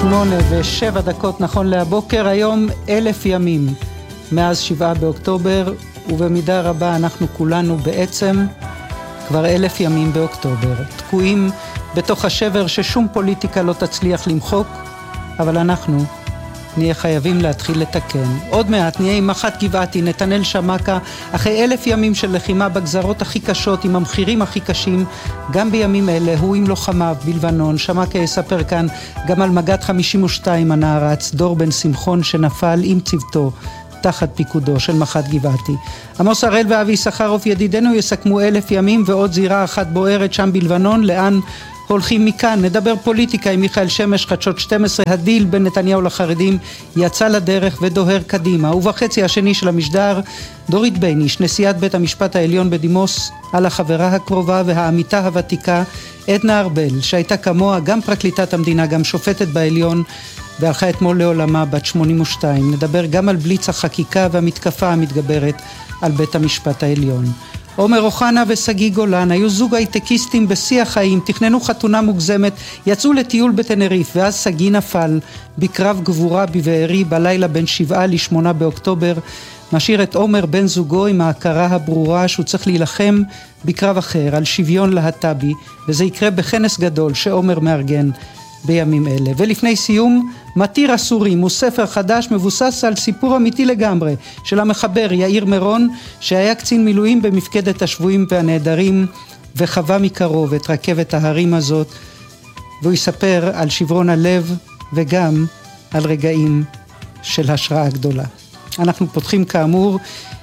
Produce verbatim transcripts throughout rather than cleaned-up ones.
שמונה ושבע דקות נכון להבוקר. היום אלף ימים מאז שבעה באוקטובר, ובמידה רבה אנחנו כולנו בעצם כבר אלף ימים באוקטובר, תקועים בתוך השבר ששום פוליטיקה לא תצליח למחוק, אבל אנחנו נהיה חייבים להתחיל לתקן. עוד מעט נהיה עם מח"ט גבעתי, נתנאל שמקה, אחרי אלף ימים של לחימה בגזרות הכי קשות, עם המחירים הכי קשים, גם בימים אלה, הוא עם לוחמיו בלבנון. שמקה יספר כאן גם על מג"ד חמישים ושתיים הנערץ, דור בן שמחון, שנפל עם צוותו תחת פיקודו של מח"ט גבעתי. עמוס הראל ואבי סחרוף ידידנו יסכמו אלף ימים ועוד זירה אחת בוערת שם בלבנון. לאן הולכים מכאן? נדבר פוליטיקה עם מיכאל שמש, חדשות שתים עשרה. הדיל בין נתניהו לחרדים יצא לדרך ודוהר קדימה. ובחצי השני של המשדר, דורית בייניש, נשיאת בית המשפט העליון בדימוס, על החברה הקרובה והעמיתה הוותיקה עדנה ארבל, שהייתה כמוה גם פרקליטת המדינה, גם שופטת בעליון, והלכה אתמול לעולמה בת שמונים ושתיים. נדבר גם על בליץ החקיקה והמתקפה המתגברת על בית המשפט העליון. עומר אוחנה וסגי גולן היו זוג הייטקיסטים בשיא החיים, תכננו חתונה מוגזמת, יצאו לטיול בטנריף, ואז סגי נפל בקרב גבורה בבארי בלילה בין שבעה לשמונה באוקטובר. משאיר את עומר בן זוגו עם ההכרה הברורה שהוא צריך להילחם בקרב אחר על שוויון להט"בי, וזה יקרה בכנס גדול שעומר מארגן בימים אלה. ולפני סיום, מתיר אסורים הוא ספר חדש מבוסס על סיפור אמיתי לגמרי של המחבר יאיר מרון, שהיה קצין מילואים במפקדת השבויים והנעדרים וחווה מקרוב את רכבת ההרים הזאת, והוא יספר על שברון הלב וגם על רגעים של השראה גדולה. אנחנו פותחים כאמור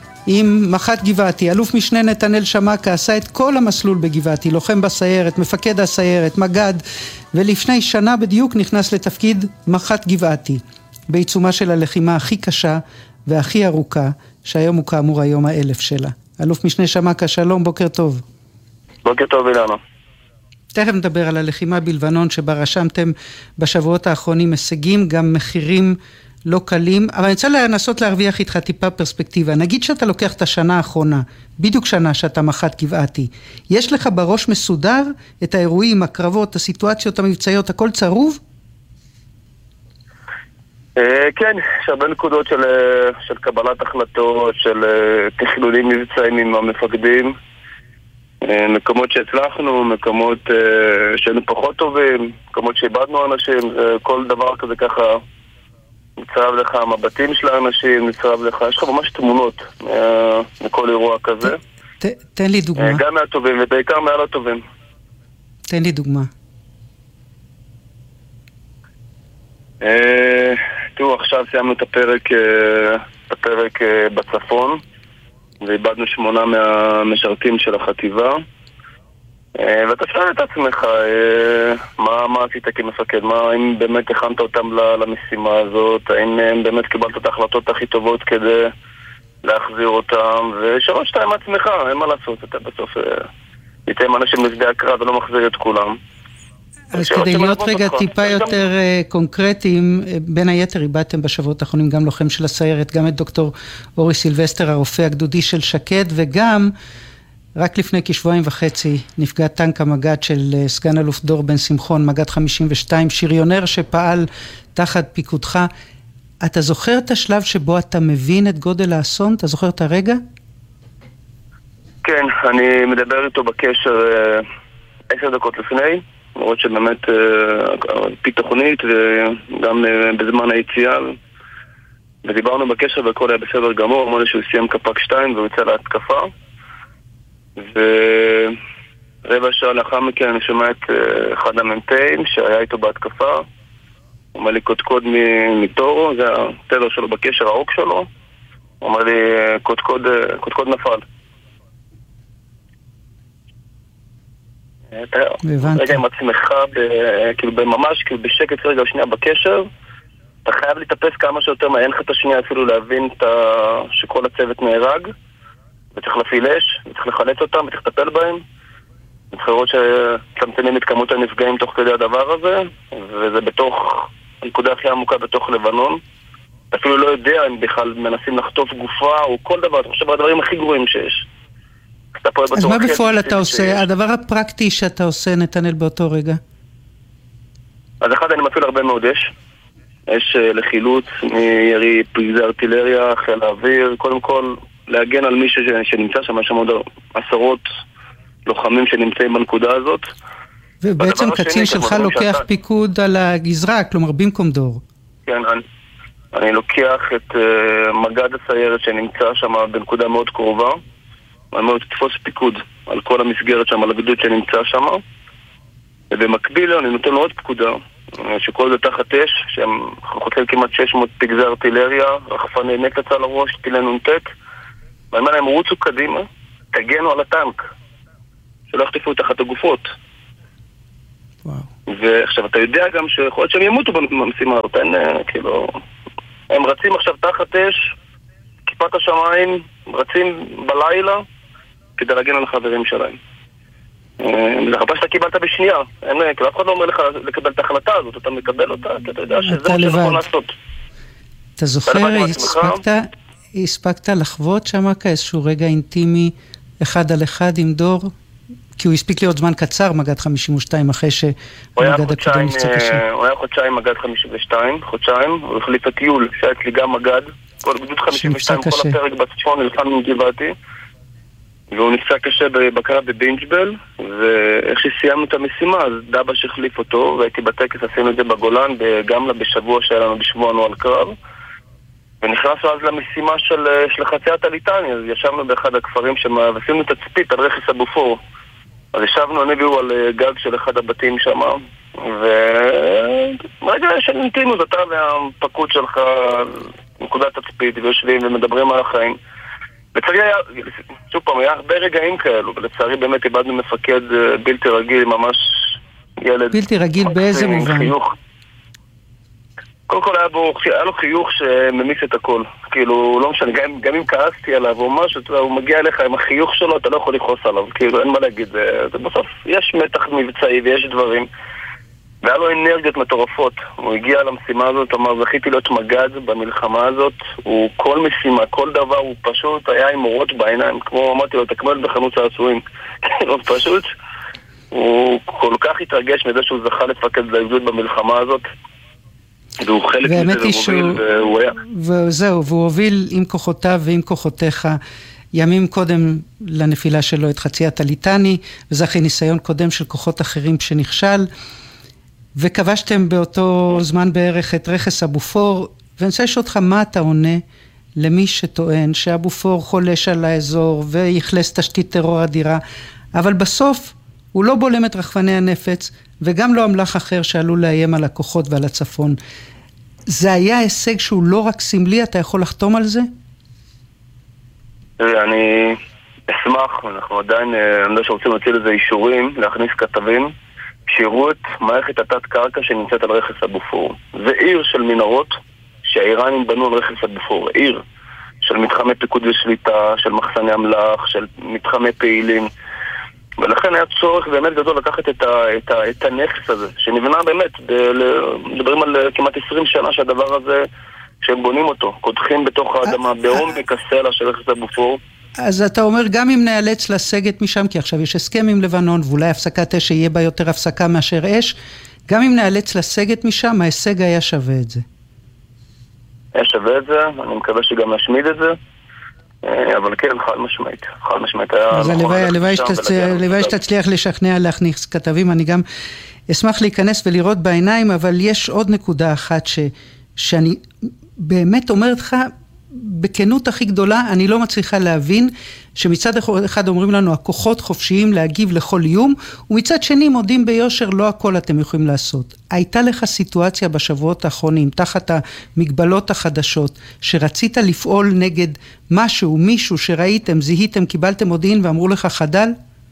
עם מח"ט גבעתי. אלוף משנה נתנאל שמקה עשה את כל המסלול בגבעתי, לוחם בסיירת, מפקד הסיירת, מג"ד, ולפני שנה בדיוק נכנס לתפקיד מח"ט גבעתי, בעיצומה של הלחימה הכי קשה והכי ארוכה, שהיום הוא כאמור היום האלף שלה. אלוף משנה שמקה, שלום, בוקר טוב. בוקר טוב אילנה. תכף נדבר על הלחימה בלבנון שבה רשמתם בשבועות האחרונים הישגים, גם מחירים לא קלים, אבל אני רוצה לנסות להרוויח איתך טיפה פרספקטיבה. נגיד שאתה לוקח את השנה האחרונה, בדיוק שנה שאתה מח"ט גבעתי, יש לך בראש מסודר את האירועים, הקרבות, הסיטואציות המבצעיות, הכל צרוב? כן, יש הרבה נקודות של, של קבלת החלטות, של תכלולים מבצעים עם המפקדים, מקומות שהצלחנו, מקומות שהיינו פחות טובים, מקומות שאיבדנו אנשים, כל דבר כזה ככה נצרב לך המבטים של האנשים, נצרב לך, יש לך ממש תמונות מכל אירוע כזה. ת, תן לי דוגמה. גם מהטובים ובעיקר מהלא טובים. תן לי דוגמה. תראו, עכשיו סיימנו את הפרק, את הפרק בצפון, ואיבדנו שמונה מהמשרתים של החטיבה. ואתה שואל את עצמך, מה, מה עשית כמפקד? מה, האם באמת הכנת אותם למשימה הזאת? האם באמת קיבלת את ההחלטות הכי טובות כדי להחזיר אותם? ושלוש שתיים עצמך, אין מה לעשות. אתה בסוף ניתן אנשים לשדה הקרב ולא מחזיר את כולם. אז כדי להיות רגע טיפה יותר קונקרטיים, בין היתר איבדתם בשבועות האחרונים גם לוחם של הסיירת, גם את דוקטור אורי סילבסטר, הרופא הגדודי של שקד, וגם רק לפני כשבועיים וחצי נפגע טנק המג"ד של סגן אלוף דור בן שמחון, מג"ד חמישים ושתיים, שריונר שפעל תחת פיקודך. אתה זוכר את השלב שבו אתה מבין את גודל האסון? אתה זוכר את הרגע? כן, אני מדבר איתו בקשר עשר דקות לפני, למרות שבאמת פי תוכנית וגם בזמן היציאה, ודיברנו בקשר והכל היה בסדר גמור, אמרנו שהוא סיים קפק שתיים והוא יצא להתקפה, ורבע שעה לאחר מכן אני שומע את אחד המ"פים שהיה איתו בהתקפה, הוא אומר לי קודקוד מטורו, זה התדר שלו בקשר, האוק שלו, הוא אומר לי קודקוד, קודקוד נפל. רגע עם עצמך, כאילו בממש, כאילו בשקט רגע שנייה בקשר, אתה חייב להתאפס כמה שיותר מהר, אין לך את השנייה אפילו להבין שכל הצוות נהרג, וצריך להפעיל אש, וצריך לחלץ אותם, וצריך לטפל בהם, וצריך לראות שצמצמים את כמות הנפגעים תוך כדי הדבר הזה, וזה בתוך הנקודה הכי עמוקה בתוך לבנון. אתה אפילו לא יודע אם בכלל מנסים לחטוף גופה או כל דבר, אתה חושב על הדברים הכי גרועים שיש. אז מה בפועל אתה עושה? הדבר הפרקטי שאתה עושה, נתנאל, באותו רגע? אז אחד, אני מפעיל הרבה מאוד אש. אש לחילוץ מירי פגזי ארטילריה, חיל האוויר, קודם כל להגן על מישהו שנמצא שם, יש שם עוד עשרות לוחמים שנמצאים בנקודה הזאת. ובעצם קצין שלך לוקח שאתה... פיקוד על הגזרה, כלומר במקום דור. כן, אני, אני לוקח את uh, מגד הסיירת שנמצא שם בנקודה מאוד קרובה, אני אומר תתפוס פיקוד על כל המסגרת שם, על הגדוד שנמצא שם, ובמקביל אני נותן לו עוד פקודה, שכל זה תחת אש, שהם חוצים כמעט שש מאות פגזי ארטילריה, רחפני נפץ על הראש, טילי נונטק, ואני אומר להם, רוצו קדימה, תגנו על הטנק, שלא יחטפו תחת הגופות. וואו. ועכשיו, אתה יודע גם שיכול להיות שהם ימותו במשימה הזאת, אין, כאילו... הם רצים עכשיו תחת אש, כיפת השמיים, רצים בלילה, כדי להגן על החברים שלהם. זה חפה שאתה קיבלת בשנייה. אין, כאילו, אף אחד לא אומר לך לקבל את ההחלטה הזאת, אתה מקבל אותה, כי אתה יודע שזה מה שנכון לעשות. אתה זוכר, הספקת, הספקת לחוות שם כאיזשהו רגע אינטימי אחד על אחד עם דור? כי הוא הספיק להיות זמן קצר, מגד חמישים ושתיים, אחרי שמגד הקידום קצת קשה. הוא היה חודשיים מגד חמישים ושתיים, חודשיים, הוא החליף את טיול, שהיה אצלי גם מגד, כל גדוד חמישים ושתיים, כל הפרק בצפון, נלחם מגבעתי, והוא נפצע קשה בבקרה בבינג'בל, ואיך שסיימנו את המשימה, אז דבש החליף אותו, והייתי בטקס, עשינו את זה בגולן, גם בשבוע שהיה לנו בשבוע נועל קרב, ונכנסנו אז למשימה של, של חציית הליטני, אז ישבנו באחד הכפרים ועשינו תצפית על רכס אבופור. אז ישבנו, אני והוא על גג של אחד הבתים שם, ורגע של אינטימות, אתה והפקוד שלך, נקודת תצפית, ויושבים ומדברים על החיים. לצערי היה, שוב פעם, היה הרבה רגעים כאלו, ולצערי באמת איבדנו מפקד בלתי רגיל, ממש ילד... בלתי רגיל באיזה מובן? חיוך. קודם כל היה, בו, היה לו חיוך שממיס את הכל. כאילו, לא משנה, גם, גם אם כעסתי עליו או משהו, הוא מגיע אליך עם החיוך שלו, אתה לא יכול לכעוס עליו. כאילו, אין מה להגיד. זה, זה בסוף, יש מתח מבצעי ויש דברים. והיה לו אנרגיות מטורפות. הוא הגיע למשימה הזאת, אמר, זכיתי להיות מגד במלחמה הזאת. הוא כל משימה, כל דבר, הוא פשוט היה עם אורות בעיניים. כמו אמרתי לו, תקמל בחנות צעצועים. כאילו, פשוט, הוא כל כך התרגש מזה שהוא זכה לפקד לגדוד במלחמה הזאת. והוא חלק מזה ומוביל, והוא היה. וזהו, והוא הוביל עם כוחותיו ועם כוחותיך ימים קודם לנפילה שלו את חציית הליטני, וזה אחרי ניסיון קודם של כוחות אחרים שנכשל, וכבשתם באותו זמן בערך את רכס אבופור, ואני רוצה לשאול אותך מה אתה עונה למי שטוען שאבופור חולש על האזור ויחלס תשתית טרור אדירה, אבל בסוף הוא לא בולם את רחפני הנפץ, וגם לא אמל"ח אחר שעלול לאיים על הכוחות ועל הצפון. זה היה הישג שהוא לא רק סמלי, אתה יכול לחתום על זה? אני אשמח, אנחנו עדיין, אני יודע שרוצים להוציא לזה אישורים, להכניס כתבים, שיראו את מערכת התת קרקע שנמצאת על רכס אבופור. זה עיר של מנהרות שהאיראנים בנו על רכס אבופור. עיר של מתחמי פיקוד ושליטה, של מחסני אמל"ח, של מתחמי פעילים. ולכן היה צורך באמת גדול לקחת את, ה, את, ה, את הנכס הזה, שנבנה באמת, מדברים על כמעט עשרים שנה שהדבר הזה, שהם בונים אותו, קודחים בתוך האדמה, בעומק הסלע של רכס אבופור. אז אתה אומר, גם אם נאלץ לסגת משם, כי עכשיו יש הסכם עם לבנון, ואולי הפסקת אש יהיה בה יותר הפסקה מאשר אש, גם אם נאלץ לסגת משם, ההישג היה שווה את זה. היה שווה את זה, אני מקווה שגם נשמיד את זה. אבל כן, חד משמעית, חד משמעית. אז הלוואי שתצליח לשכנע להכניס כתבים, אני גם אשמח להיכנס ולראות בעיניים, אבל יש עוד נקודה אחת ש, שאני באמת אומרת לך, בכנות הכי גדולה, אני לא מצליחה להבין שמצד אחד אומרים לנו, הכוחות חופשיים להגיב לכל איום, ומצד שני מודים ביושר, לא הכל אתם יכולים לעשות. הייתה לך סיטואציה בשבועות האחרונים, תחת המגבלות החדשות, שרצית לפעול נגד משהו, מישהו שראיתם, זיהיתם, קיבלתם מודיעין ואמרו לך חדל?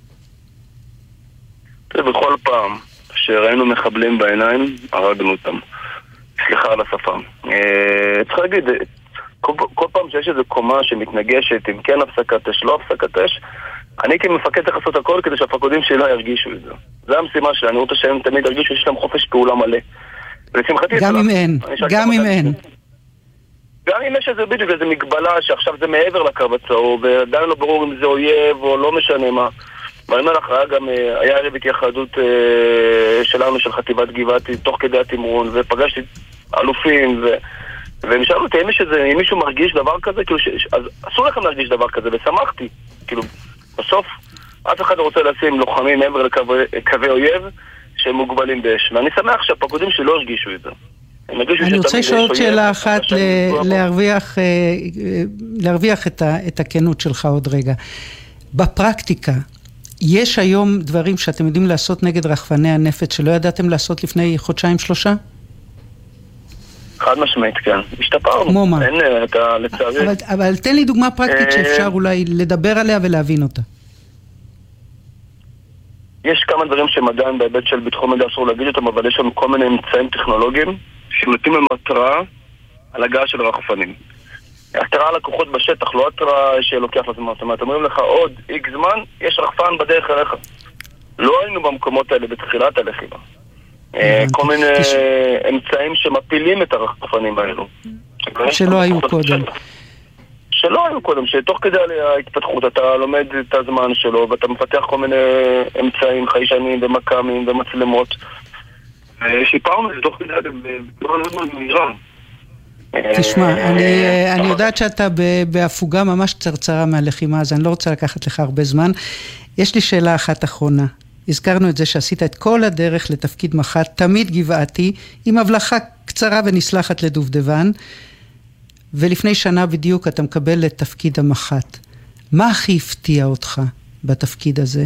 בכל פעם שראינו מחבלים בעיניים, הרגנו אותם. סליחה על השפה. צריך להגיד, כל, כל פעם שיש איזו קומה שמתנגשת עם כן הפסקת אש, לא הפסקת אש, אני כמפקד צריך לעשות הכל כדי שהפקודים שלי לא ירגישו את זה. זה המשימה שלי, אני רוצה שהם תמיד ירגישו שיש להם חופש פעולה מלא. גם אם אין, גם אם אין. גם אם יש איזה בדיוק איזו מגבלה שעכשיו זה מעבר לקו הצהוב, ועדיין לא ברור אם זה אויב או לא משנה מה. ואני אומר לך, היה גם, היה ערב התייחדות שלנו של חטיבת גבעתי תוך כדי התמרון, ופגשתי אלופים, ו... והם שאלו אותי, אם, שזה, אם מישהו מרגיש דבר כזה, כאילו ש... אז אסור לכם להרגיש דבר כזה, ושמחתי. כאילו, בסוף, אף אחד רוצה לשים לוחמים מעבר לקווי אויב, שהם מוגבלים באש. ואני שמח שהפקודים שלי לא הרגישו את זה. אני רוצה לשאול עוד שאלה אחת, להרוויח, להרוויח את הכנות שלך עוד רגע. בפרקטיקה, יש היום דברים שאתם יודעים לעשות נגד רחפני הנפץ, שלא ידעתם לעשות לפני חודשיים שלושה? חד משמעית, כן. השתפרנו. כמו מה? אין, אתה לצערי... אבל, אבל תן לי דוגמה פרקטית שאפשר אולי לדבר עליה ולהבין אותה. יש כמה דברים שמדען בהיבט של ביטחון מידע אסור להגיד אותם, אבל יש לנו כל מיני אמצעים טכנולוגיים שנותנים לנו התראה על הגעה של רחפנים. התראה לקוחות בשטח, לא התראה שלוקח לזמן. זאת אומרת, אומרים לך עוד איקס זמן, יש רחפן בדרך אליך. לא היינו במקומות האלה בתחילת הלחימה. כל מיני אמצעים שמפילים את הרחפנים האלו. שלא היו קודם. שלא היו קודם, שתוך כדי ההתפתחות אתה לומד את הזמן שלו, ואתה מפתח כל מיני אמצעים חיישנים ומקמים ומצלמות. ושיפרנו את זה תוך כדי בצורה מאוד מהירה. תשמע, אני יודעת שאתה בהפוגה ממש קצרצרה מהלחימה, אז אני לא רוצה לקחת לך הרבה זמן. יש לי שאלה אחת אחרונה. הזכרנו את זה שעשית את כל הדרך לתפקיד מח"ט, תמיד גבעתי, עם הבלחה קצרה ונסלחת לדובדבן, ולפני שנה בדיוק אתה מקבל את תפקיד המח"ט. מה הכי הפתיע אותך בתפקיד הזה?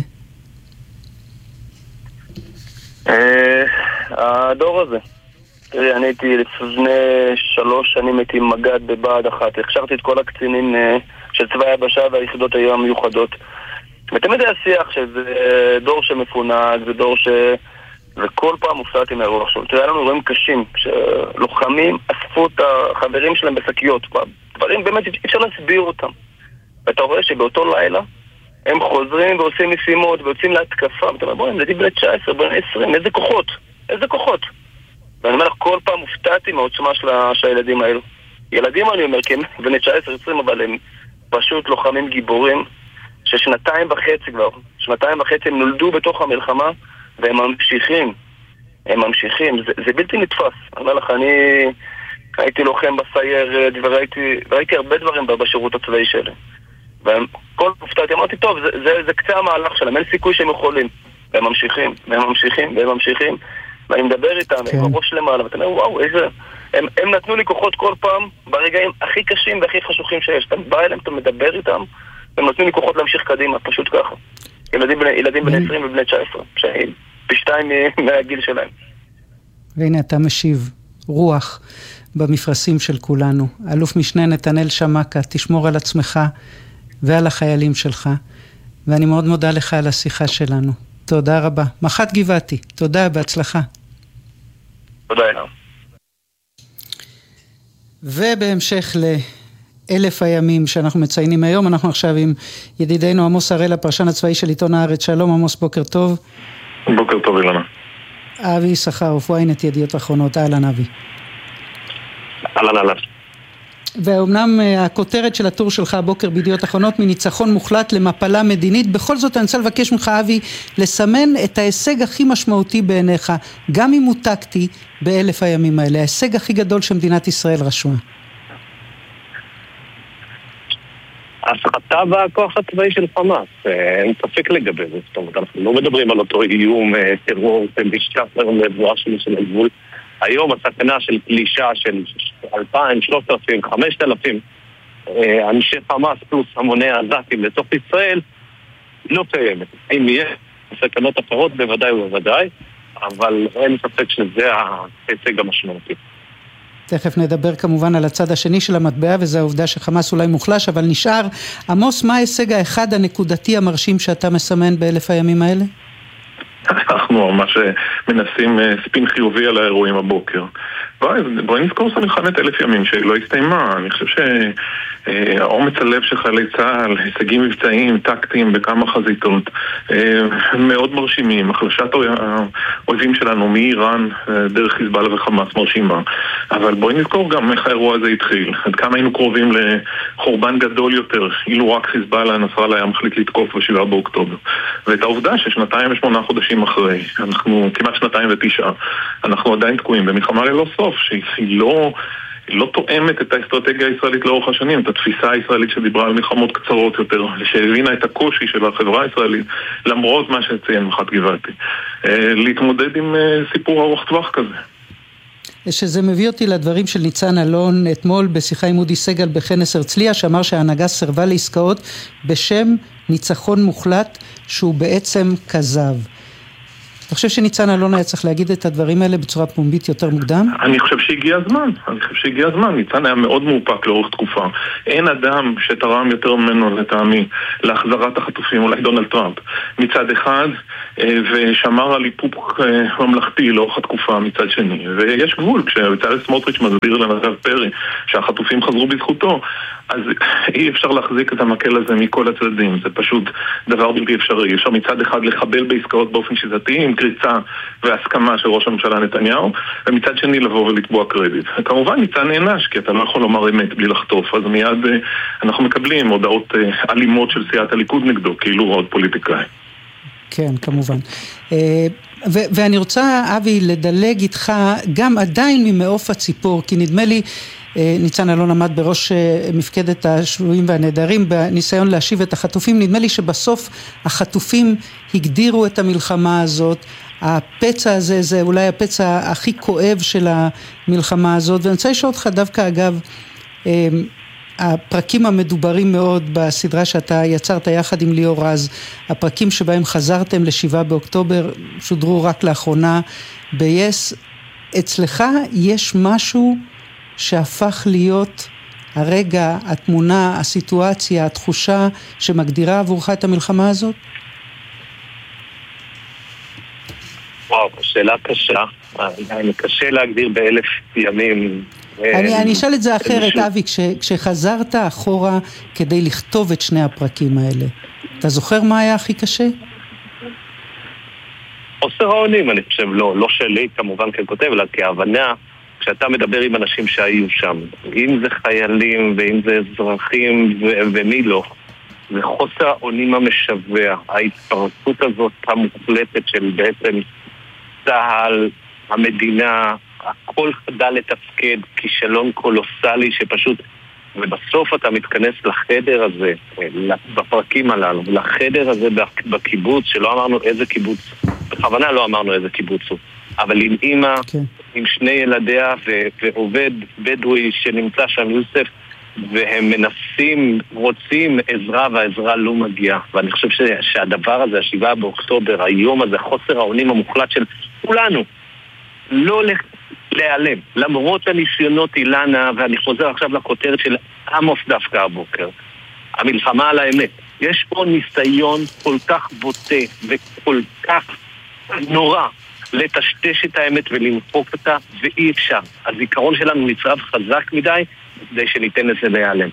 הדור הזה. תראי, אני הייתי לפני שלוש שנים הייתי מג"ד בבה"ד אחת, הכשרתי את כל הקצינים של צבא היבשה והיחידות היו המיוחדות. ותמיד היה שיח שזה דור שמפונק, זה דור ש... וכל פעם הופתעתי מהאירוע עכשיו. תראה, היה לנו אירועים קשים, שלוחמים אספו את החברים שלהם בשקיות. דברים באמת אפשר להסביר אותם. ואתה רואה שבאותו לילה הם חוזרים ועושים משימות ויוצאים להתקפה. ואתה אומר, בואי, הם ילדים בני תשע עשרה, בני עשרים, איזה כוחות? איזה כוחות? ואני אומר לך, כל פעם הופתעתי מהעוצמה של, של הילדים האלו. ילדים, אני אומר, כי הם בני תשע עשרה עשרים, אבל הם פשוט לוחמים גיבורים, ששנתיים וחצי כבר, שנתיים וחצי הם נולדו בתוך המלחמה, והם ממשיכים, הם ממשיכים, זה, זה בלתי נתפס. אני אומר לך, אני הייתי לוחם בסיירת, וראיתי, וראיתי הרבה דברים בשירות הצבאי שלי. וכל פופתעתי, אמרתי, טוב, זה, זה, זה קצה המהלך שלהם, אין סיכוי שהם יכולים. והם ממשיכים, והם ממשיכים, והם ממשיכים, ואני מדבר איתם, כן. עם הראש למעלה, ואתה אומר, וואו, איזה... הם, הם נתנו לי כוחות כל פעם, ברגעים הכי קשים והכי חשוכים שיש. אתה בא אליהם, אתה מדבר איתם, הם נתנו לי כוחות להמשיך קדימה, פשוט ככה. ילדים בני, ילדים בני עשרים ובני תשע עשרה, שהם פשתיים מהגיל שלהם. והנה אתה משיב, רוח במפרשים של כולנו. אלוף משנה נתנאל שמקה, תשמור על עצמך ועל החיילים שלך, ואני מאוד מודה לך על השיחה שלנו. תודה רבה. מח"ט גבעתי, תודה, בהצלחה. תודה אליו. ובהמשך לאלף הימים שאנחנו מציינים היום, אנחנו עכשיו עם ידידנו עמוס הראל, הפרשן הצבאי של עיתון הארץ. שלום עמוס, בוקר טוב. בוקר טוב אילנה. אבי סחרוף, ynet ידיעות אחרונות. אהלן אבי. אהלן אהלן. ואומנם הכותרת של הטור שלך הבוקר בידיעות אחרונות, מניצחון מוחלט למפלה מדינית, בכל זאת אני רוצה לבקש ממך אבי לסמן את ההישג הכי משמעותי בעיניך, גם אם הוא טקטי, באלף הימים האלה, ההישג הכי גדול שמדינת ישראל רשמה. ההפחתה בכוח הצבאי של חמאס, אין ספק לגבי זה, זאת אומרת, אנחנו לא מדברים על אותו איום, טרור, משטר מבואה של הגבול. היום הסכנה של פלישה של אלפיים, שלושת אלפים, חמשת אלפים אנשי חמאס פלוס המוני העזתים לתוך ישראל לא קיימת. אם יהיה סכנות אחרות בוודאי ובוודאי, אבל אין ספק שזה ההישג המשמעותי. תכף נדבר כמובן על הצד השני של המטבע, וזה העובדה שחמאס אולי מוחלש, אבל נשאר. עמוס, מה ההישג האחד הנקודתי המרשים שאתה מסמן באלף הימים האלה? אנחנו ממש מנסים ספין חיובי על האירועים הבוקר. בואי נזכור שמלחמת אלף ימים שלא הסתיימה. אני חושב שהאומץ הלב של חיילי צה"ל, הישגים מבצעיים, טקטיים בכמה חזיתות, מאוד מרשימים. החלשת האויבים שלנו מאיראן דרך חיזבאללה וחמאס מרשימה. אבל בואי נזכור גם איך האירוע הזה התחיל. עד כמה היינו קרובים לחורבן גדול יותר, אילו רק חיזבאללה נסראללה היה מחליט לתקוף בשבעה באוקטובר. ואת העובדה ששנתיים ושמונה חודשים אחרי, אנחנו כמעט שנתיים ותשעה, אנחנו עדיין תקועים במלחמה ללא סוף. סוף, שהיא לא... לא תואמת את האסטרטגיה הישראלית לאורך השנים, את התפיסה הישראלית שדיברה על מלחמות קצרות יותר, שהבינה את הקושי של החברה הישראלית, למרות מה שציין מח"ט גבעתי, להתמודד עם סיפור ארוך טווח כזה. שזה מביא אותי לדברים של ניצן אלון אתמול בשיחה עם אודי סגל בכנס הרצליה, שאמר שההנהגה סרבה לעסקאות בשם ניצחון מוחלט שהוא בעצם כזב. אתה חושב שניצן אלון היה צריך להגיד את הדברים האלה בצורה פומבית יותר מוקדם? אני חושב שהגיע הזמן, אני חושב שהגיע הזמן. ניצן היה מאוד מאופק לאורך תקופה. אין אדם שתרם יותר ממנו לטעמי להחזרת החטופים, אולי דונלד טראמפ, מצד אחד, ושמר על איפוק ממלכתי לאורך התקופה מצד שני. ויש גבול, כשבצלאל סמוטריץ' מסביר לנדב פרי שהחטופים חזרו בזכותו, אז אי אפשר להחזיק את המקל הזה מכל הצדדים. זה פשוט דבר בלתי אפשרי. אפשר מצד אחד לחבל בעסקאות באופן שיטתי, עם קריצה והסכמה של ראש הממשלה נתניהו, ומצד שני לבוא ולתבוע קרדיט. כמובן ניצן נענש, כי אתה לא יכול לומר אמת בלי לחטוף, אז מיד אנחנו מקבלים הודעות אלימות של סיעת הליכוד נגדו, כאילו עוד פוליטיקאי. כן, כמובן. ו- ואני רוצה, אבי, לדלג איתך גם עדיין ממעוף הציפור, כי נדמה לי ניצן אלון עמד בראש מפקדת השבויים והנעדרים בניסיון להשיב את החטופים. נדמה לי שבסוף החטופים הגדירו את המלחמה הזאת. הפצע הזה זה אולי הפצע הכי כואב של המלחמה הזאת, ואני רוצה לשאול אותך דווקא אגב, הפרקים המדוברים מאוד בסדרה שאתה יצרת יחד עם ליאור רז, הפרקים שבהם חזרתם לשבעה באוקטובר, שודרו רק לאחרונה ב-יס, אצלך יש משהו שהפך להיות הרגע, התמונה, הסיטואציה, התחושה שמגדירה עבורך את המלחמה הזאת? וואו, שאלה קשה. אני קשה להגדיר באלף ימים. אני, אני אשאל את זה אחרת, אבי, כש, כשחזרת אחורה כדי לכתוב את שני הפרקים האלה, אתה זוכר מה היה הכי קשה? חוסר האונים, אני חושב, לא, לא שלי כמובן ככותב, אלא כהבנה, כשאתה מדבר עם אנשים שהיו שם, אם זה חיילים ואם זה אזרחים ו- ומי לא, זה חוסר האונים המשווה, ההתפרצות הזאת המוחלטת של בעצם צהל, המדינה, הכל חדל לתפקד, כישלון קולוסלי שפשוט, ובסוף אתה מתכנס לחדר הזה, בפרקים הללו, לחדר הזה בקיבוץ, שלא אמרנו איזה קיבוץ, בכוונה לא אמרנו איזה קיבוץ הוא, אבל עם אמא, okay. עם שני ילדיה ו- ועובד בדואי שנמצא שם, יוסף, והם מנסים, רוצים עזרה והעזרה לא מגיעה. ואני חושב ש- שהדבר הזה, השבעה באוקטובר, היום הזה, חוסר האונים המוחלט של כולנו, לא להיעלם. למרות הניסיונות אילנה, ואני חוזר עכשיו לכותרת של עמוס דווקא הבוקר, המלחמה על האמת. יש פה ניסיון כל כך בוטה וכל כך נורא לטשטש את האמת ולמחוק אותה, ואי אפשר. הזיכרון שלנו נצרב חזק מדי, כדי שניתן לזה להיעלם.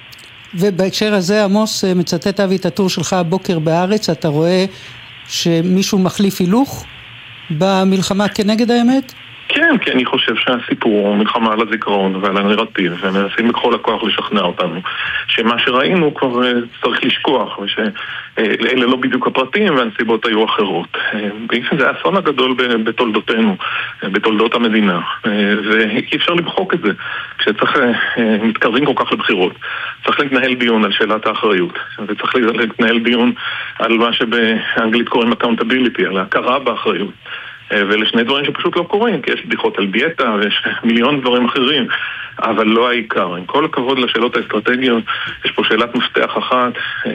ובהקשר הזה, עמוס, מצטט אבי את הטור שלך הבוקר בארץ, אתה רואה שמישהו מחליף הילוך במלחמה כנגד האמת? כן, כי אני חושב שהסיפור הוא מלחמה על הזיכרון ועל הנרטיב, ומנסים בכל הכוח לשכנע אותנו שמה שראינו כבר צריך לשכוח, ושאלה לא בדיוק הפרטים והנסיבות היו אחרות. בעצם זה האסון הגדול בתולדותינו, בתולדות המדינה, ואי אפשר למחוק את זה. כשצריך, מתקרבים כל כך לבחירות, צריך להתנהל דיון על שאלת האחריות, וצריך להתנהל דיון על מה שבאנגלית קוראים accountability, על ההכרה באחריות. ואלה שני דברים שפשוט לא קורים, כי יש בדיחות על דיאטה ויש מיליון דברים אחרים, אבל לא העיקר. עם כל הכבוד לשאלות האסטרטגיות, יש פה שאלת מפתח אחת,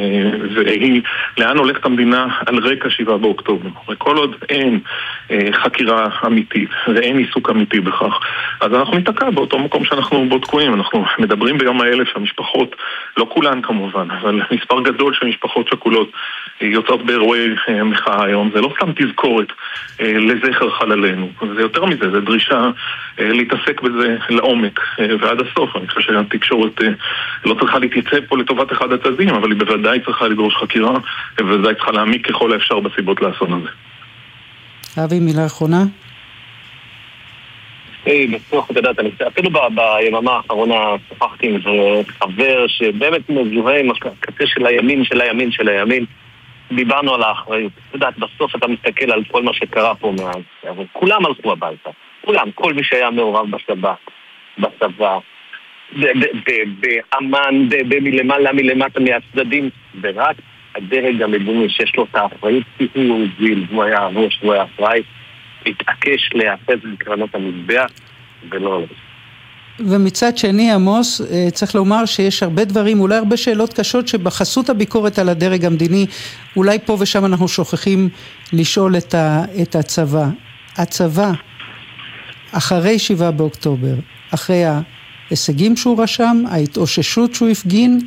והיא לאן הולכת המדינה על רקע שבעה באוקטובר. וכל עוד אין חקירה אמיתית ואין עיסוק אמיתי בכך, אז אנחנו ניתקע באותו מקום שאנחנו בו תקועים. אנחנו מדברים ביום האלף שהמשפחות, לא כולן כמובן, אבל מספר גדול של משפחות שכולות יוצאות באירועי מחאה היום. זה לא סתם תזכורת לזכר חללינו, זה יותר מזה, זה דרישה להתעסק בזה לעומק ועד הסוף. אני חושב שהתקשורת לא צריכה להתייצב פה לטובת אחד הצדדים, אבל היא בוודאי צריכה לדרוש חקירה, ובוודאי צריכה להעמיק ככל האפשר בסיבות לאסון הזה. אבי, מילה אחרונה? היי, בצורך, אתה יודעת, אפילו ביממה האחרונה שוחחתי עם חבר שבאמת מזוהה עם הקצה של הימין, של הימין, של הימין. דיברנו על האחריות. אתה יודעת, בסוף אתה מסתכל על כל מה שקרה פה מאז, אבל כולם הלכו הביתה. כולם, כל מי שהיה מעורב בצבא, בצבא, באמן, במלמעלה, מלמטה, מהצדדים, ורק הדרג המדיני שיש לו את האחריות, כי הוא הוביל, הוא היה הראש, הוא היה אחראי, התעקש להיאחז בקרנות המזבח, ולא... ומצד שני, עמוס, צריך לומר שיש הרבה דברים, אולי הרבה שאלות קשות שבחסות הביקורת על הדרג המדיני, אולי פה ושם אנחנו שוכחים לשאול את, ה, את הצבא. הצבא, אחרי שבעה באוקטובר, אחרי ההישגים שהוא רשם, ההתאוששות שהוא הפגין,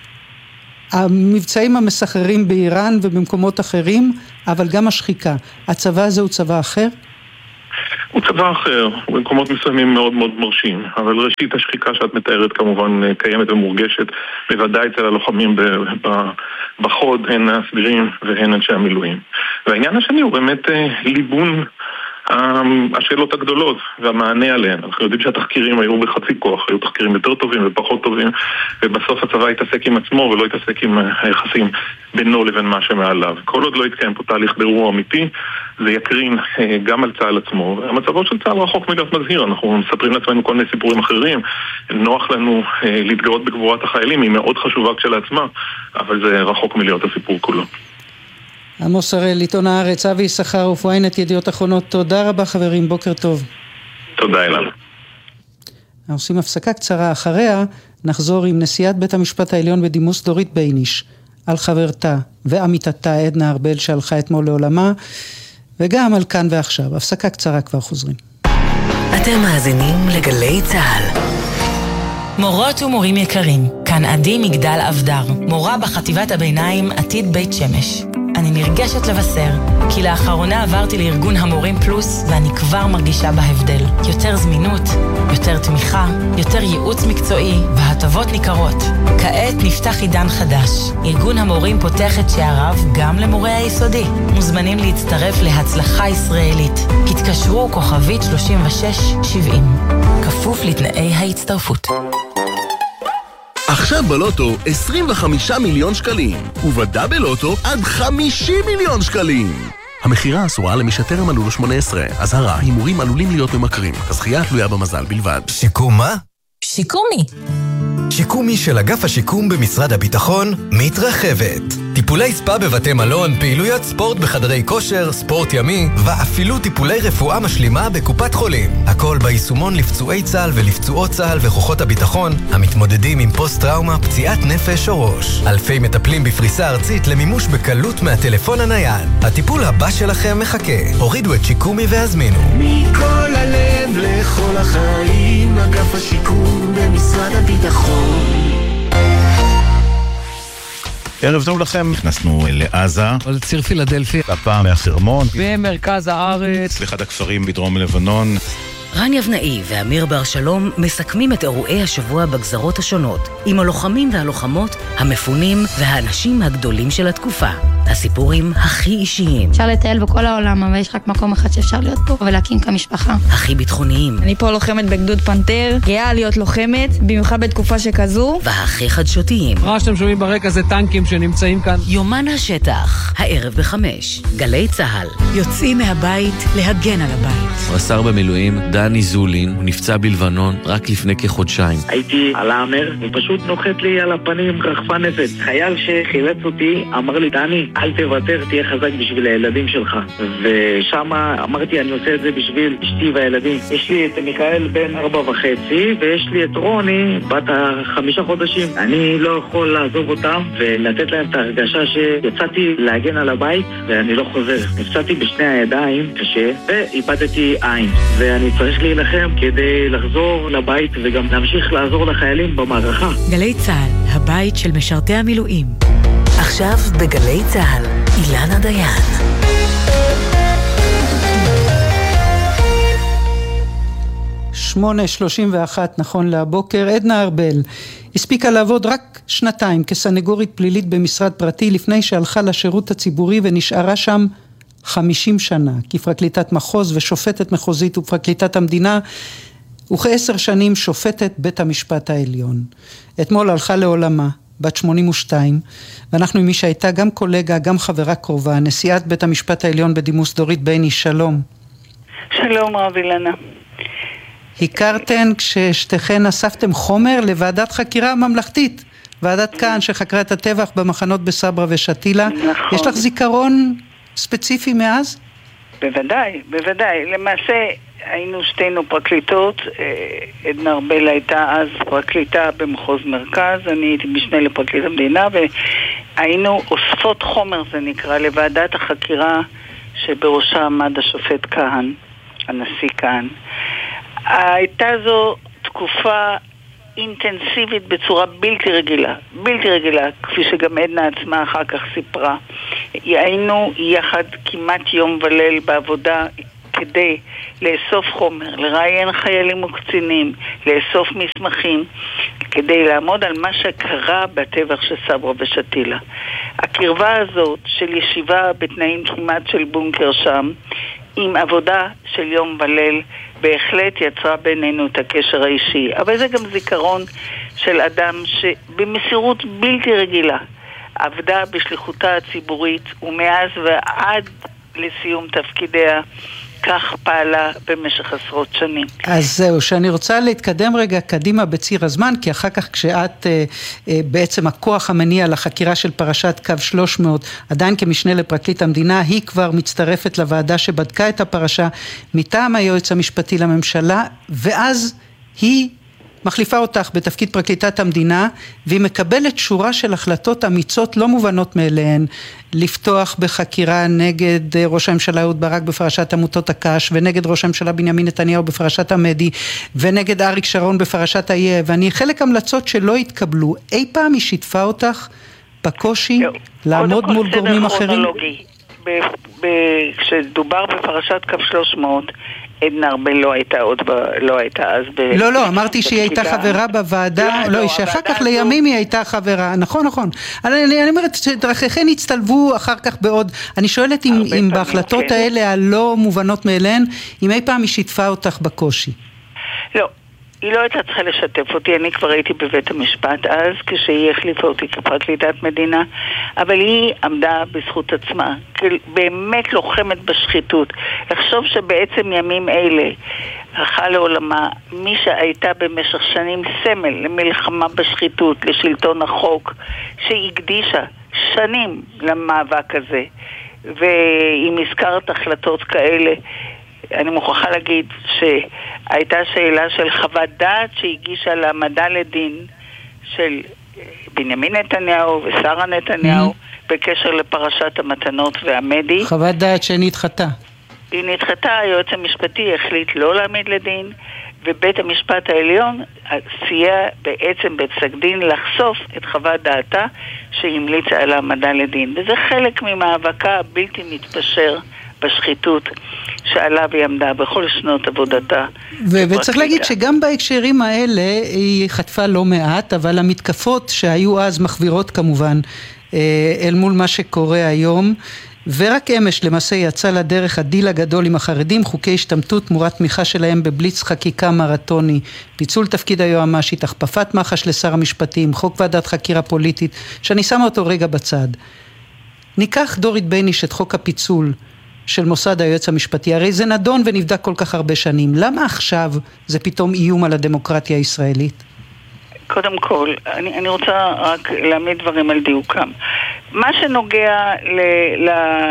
המבצעים המסחררים באיראן ובמקומות אחרים, אבל גם השחיקה. הצבא הזה הוא צבא אחר? הוא צבא אחר, במקומות מסוימים מאוד מאוד מרשים, אבל ראשית השחיקה שאת מתארת כמובן קיימת ומורגשת, בוודאי אצל הלוחמים בחוד, הן הסדירים והן אנשי המילואים. והעניין השני הוא באמת ליבון השאלות הגדולות והמענה עליהן. אנחנו יודעים שהתחקירים היו בחצי כוח, היו תחקירים יותר טובים ופחות טובים, ובסוף הצבא התעסק עם עצמו ולא התעסק עם היחסים בינו לבין מה שמעליו. כל עוד לא יתקיים פה תהליך בירור אמיתי, זה יקרין גם על צה"ל עצמו. המצבו של צה"ל רחוק מלהיות מזהיר, אנחנו מספרים לעצמנו כל מיני סיפורים אחרים, נוח לנו להתגאות בגבורת החיילים, היא מאוד חשובה כשלעצמה, אבל זה רחוק מלהיות הסיפור כולו. עמוס הראל, עיתון הארץ, אבי יששכר ופואיינט ידיעות אחרונות, תודה רבה חברים, בוקר טוב. תודה אילן. אנחנו עושים הפסקה קצרה, אחריה נחזור עם נשיאת בית המשפט העליון בדימוס דורית בייניש, על חברתה ועמיתתה עדנה ארבל שהלכה אתמול לעולמה, וגם על כאן ועכשיו. הפסקה קצרה, כבר חוזרים. אתם מאזינים לגלי צה"ל. מורות ומורים יקרים, כאן עדי מגדל אבדר, מורה בחטיבת הביניים עתיד בית שמש. אני נרגשת לבשר, כי לאחרונה עברתי לארגון המורים פלוס, ואני כבר מרגישה בהבדל. יותר זמינות, יותר תמיכה, יותר ייעוץ מקצועי, והטבות ניכרות. כעת נפתח עידן חדש. ארגון המורים פותח את שעריו גם למורי היסודי. מוזמנים להצטרף להצלחה ישראלית. התקשרו כוכבית שלושים ושש שבעים. כפוף לתנאי ההצטרפות. עכשיו בלוטו עשרים וחמישה מיליון שקלים, ובדאבל לוטו עד חמישים מיליון שקלים. המחירה אסורה למי שטרם מלאו לו שמונה עשרה. אזהרה, הימורים עלולים להיות ממכרים. הזכייה תלויה במזל בלבד. שיקום מה? שיקומי. שיקומי של אגף השיקום במשרד הביטחון מתרחבת. טיפולי ספה בבתי מלון, פעילויות ספורט בחדרי כושר, ספורט ימי, ואפילו טיפולי רפואה משלימה בקופת חולים. הכל ביישומון לפצועי צה"ל ולפצועות צה"ל וכוחות הביטחון המתמודדים עם פוסט-טראומה, פציעת נפש או ראש. אלפי מטפלים בפריסה ארצית למימוש בקלות מהטלפון הנייד. הטיפול הבא שלכם מחכה. הורידו את שיקומי והזמינו. מכל הלב לכל החיים, אגף השיקום במשרד הביטחון. ערב טוב לכם, נכנסנו לעזה, לציר פילדלפי, הפעם מהחרמון, במרכז הארץ, לאחד הכפרים בדרום לבנון. רן יבנאי ואמיר בר שלום מסכמים את אירועי השבוע בגזרות השונות, עם הלוחמים והלוחמות, המפונים והאנשים הגדולים של התקופה. הסיפורים הכי אישיים. אפשר לטייל בכל העולם, אבל יש רק מקום אחד שאפשר להיות פה ולהקים כמשפחה. הכי ביטחוניים. אני פה לוחמת בגדוד פנתר, גאה להיות לוחמת, במיוחד בתקופה שכזו. והכי חדשותיים. מה שאתם שומעים ברקע זה טנקים שנמצאים כאן. יומן השטח, הערב בחמש. גלי צהל. יוצאים מהבית להגן על הבית. רס"ר במילואים, דני זולין, הוא נפצע בלבנון רק לפני כחודשיים. הייתי על האמר, הוא פשוט נוחת לי על הפנים רחפה נפץ. חייל שחילץ אותי אמר לי, דני, אל תוותר, תהיה חזק בשביל הילדים שלך. ושם אמרתי, אני עושה את זה בשביל אשתי והילדים. יש לי את מיכאל בן ארבע וחצי, ויש לי את רוני בת החמישה חודשים. אני לא יכול לעזוב אותם ולתת להם את ההרגשה שיצאתי להגן על הבית ואני לא חוזר. נפצעתי בשני הידיים קשה ואיבדתי עין, ואני צריך להילחם כדי לחזור לבית וגם להמשיך לעזור לחיילים במערכה. גלי צה"ל, הבית של משרתי המילואים. עכשיו בגלי צה"ל, אילנה דיין. שמונה שלושים ואחת נכון להבוקר. עדנה ארבל הספיקה לעבוד רק שנתיים כסנגורית פלילית במשרד פרטי לפני שהלכה לשירות הציבורי ונשארה שם חמישים שנה כפרקליטת מחוז ושופטת מחוזית ופרקליטת המדינה, וכעשר שנים שופטת בית המשפט העליון. אתמול הלכה לעולמה בת שמונים ושתיים, ואנחנו עם מי שהייתה גם קולגה, גם חברה קרובה, נשיאת בית המשפט העליון בדימוס דורית בייניש. שלום. שלום רב אילנה. הכרתן כששתיכן אספתם חומר לוועדת חקירה ממלכתית, ועדת כאן שחקרה את הטבח במחנות בסברה ושתילה. נכון. יש לך זיכרון ספציפי מאז? בוודאי, בוודאי. למעשה היינו שתינו פרקליטות, עדנה ארבל הייתה אז פרקליטה במחוז מרכז, אני הייתי משנה לפרקליט המדינה, והיינו אוספות חומר, זה נקרא, לוועדת החקירה שבראשה עמד השופט כהן, הנשיא כהן. הייתה זו תקופה אינטנסיבית בצורה בלתי רגילה, בלתי רגילה, כפי שגם עדנה עצמה אחר כך סיפרה. היינו יחד כמעט יום וליל בעבודה כדי לאסוף חומר, לראיין חיילים וקצינים, לאסוף מסמכים, כדי לעמוד על מה שקרה בטבח של סברה ושתילה. הקרבה הזאת של ישיבה בתנאים כמעט של בונקר שם, עם עבודה של יום וליל, בהחלט יצרה בינינו את הקשר האישי. אבל זה גם זיכרון של אדם שבמסירות בלתי רגילה עבדה בשליחותה הציבורית, ומאז ועד לסיום תפקידיה כך פעלה במשך עשרות שנים. אז זהו, שאני רוצה להתקדם רגע קדימה בציר הזמן, כי אחר כך כשאת אה, אה, בעצם הכוח המניע לחקירה של פרשת קו שלוש מאות, עדיין כמשנה לפרקליט המדינה, היא כבר מצטרפת לוועדה שבדקה את הפרשה מטעם היועץ המשפטי לממשלה, ואז היא מחליפה אותך בתפקיד פרקליטת המדינה, והיא מקבלת שורה של החלטות אמיצות לא מובנות מאליהן, לפתוח בחקירה נגד ראש הממשלה אהוד ברק בפרשת עמותות הקש, ונגד ראש הממשלה בנימין נתניהו בפרשת המדי, ונגד אריק שרון בפרשת האיה, ואני חלק המלצות שלא התקבלו. אי פעם היא שיתפה אותך בקושי לעמוד מול גורמים אחרים? כשדובר בפרשת קו שלוש מאות, עדנה ארבל לא הייתה עוד, לא הייתה אז ב... לא, לא, אמרתי שהיא הייתה חברה בוועדה, לא, שאחר כך לימים היא הייתה חברה, נכון, נכון. אני אומרת שדרכיכן הצטלבו אחר כך בעוד, אני שואלת אם בהחלטות האלה הלא מובנות מאליהן, אם אי פעם היא שיתפה אותך בקושי. לא. היא לא הייתה צריכה לשתף אותי, אני כבר הייתי בבית המשפט אז, כשהיא החליפה אותי כפרקליטת מדינה, אבל היא עמדה בזכות עצמה, באמת לוחמת בשחיתות. לחשוב שבעצם ימים אלה, הלכה לעולמה, מי שהייתה במשך שנים סמל למלחמה בשחיתות, לשלטון החוק, שהקדישה שנים למאבק הזה, ואם הזכרת החלטות כאלה, אני מוכרחה להגיד שהייתה שאלה של חוות דעת שהגישה להעמדה לדין של בנימין נתניהו ושרה נתניהו mm-hmm. בקשר לפרשת המתנות והמדי. חוות דעת שנדחתה. היא נדחתה, היועץ המשפטי החליט לא להעמיד לדין, ובית המשפט העליון סייע בעצם בפסק דין לחשוף את חוות דעתה שהמליצה על העמדה לדין. וזה חלק ממאבקה בלתי מתפשר בשחיתות שעליו היא עמדה בכל שנות עבודתה. ו- וצריך להגיד שגם בהקשרים האלה היא חטפה לא מעט, אבל המתקפות שהיו אז מחבירות כמובן אל מול מה שקורה היום, ורק אמש למעשה יצא לדרך הדיל הגדול עם החרדים, חוקי השתמטות תמורת תמיכה שלהם בבליץ חקיקה מרתוני, פיצול תפקיד היועמ"שית, הכפפת מח"ש לשר המשפטים, חוק ועדת חקירה פוליטית, שאני שמה אותו רגע בצד. ניקח דורית בייניש את חוק הפיצול של מוסד היועץ המשפטי, הרי זה נדון ונבדק כל כך הרבה שנים, למה עכשיו זה פתאום איום על הדמוקרטיה הישראלית? קודם כל, אני, אני רוצה רק להעמיד דברים על דיוקם. מה שנוגע ל... ל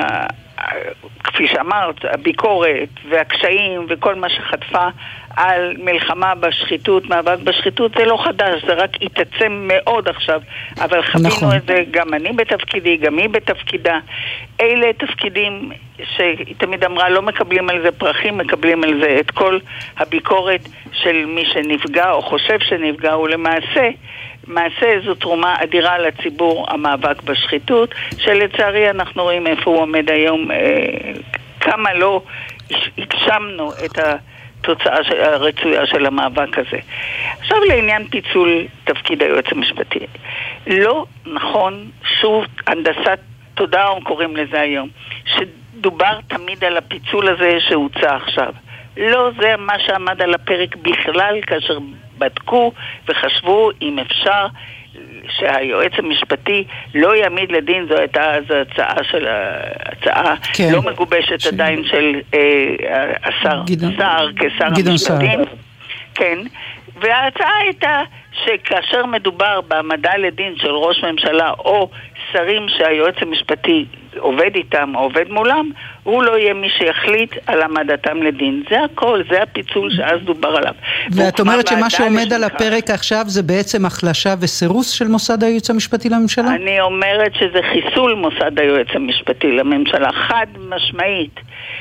כפי שאמרת, הביקורת והקשיים וכל מה שחטפה על מלחמה בשחיתות, מאבק בשחיתות, זה לא חדש, זה רק התעצם מאוד עכשיו, אבל חווינו נכון. את זה, גם אני בתפקידי, גם היא בתפקידה. אלה תפקידים שהיא תמיד אמרה, לא מקבלים על זה פרחים, מקבלים על זה את כל הביקורת של מי שנפגע או חושב שנפגע, ולמעשה מעשה זו תרומה אדירה לציבור המאבק בשחיתות, שלצערי אנחנו רואים איפה הוא עומד היום, אה, כמה לא הגשמנו את התוצאה הרצויה של המאבק הזה. עכשיו לעניין פיצול תפקיד היועץ המשפטי. לא נכון, שוב, הנדסת תודעה קוראים לזה היום, שדובר תמיד על הפיצול הזה שהוצא עכשיו. לא זה מה שעמד על הפרק בכלל כאשר בדקו וחשבו אם אפשר שהיועץ המשפטי לא יעמיד לדין. זו הייתה אז הצעה של הצעה כן. לא מגובשת ש... עדיין של אה, השר גדעון... שר כשר המשפטים. כן, וההצעה הייתה שכאשר מדובר בעמדה לדין של ראש ממשלה או שרים שהיועץ המשפטי עובד איתם או עובד מולם, הוא לא יהיה מי שיחליט על העמדתם לדין. זה הכל, זה הפיצול שאז דובר עליו. ואת אומרת שמה שעומד על הפרק עכשיו זה בעצם החלשה וסירוס של מוסד היועץ המשפטי לממשלה? אני אומרת שזה חיסול מוסד היועץ המשפטי לממשלה, חד משמעית.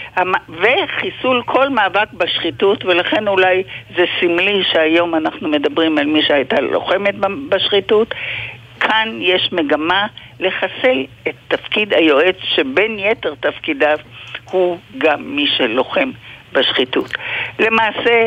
וחיסול כל מאבק בשחיתות, ולכן אולי זה סמלי שהיום אנחנו מדברים על מי שהייתה לוחמת בשחיתות. כאן יש מגמה לחסל את תפקיד היועץ, שבין יתר תפקידיו הוא גם מי שלוחם בשחיתות. למעשה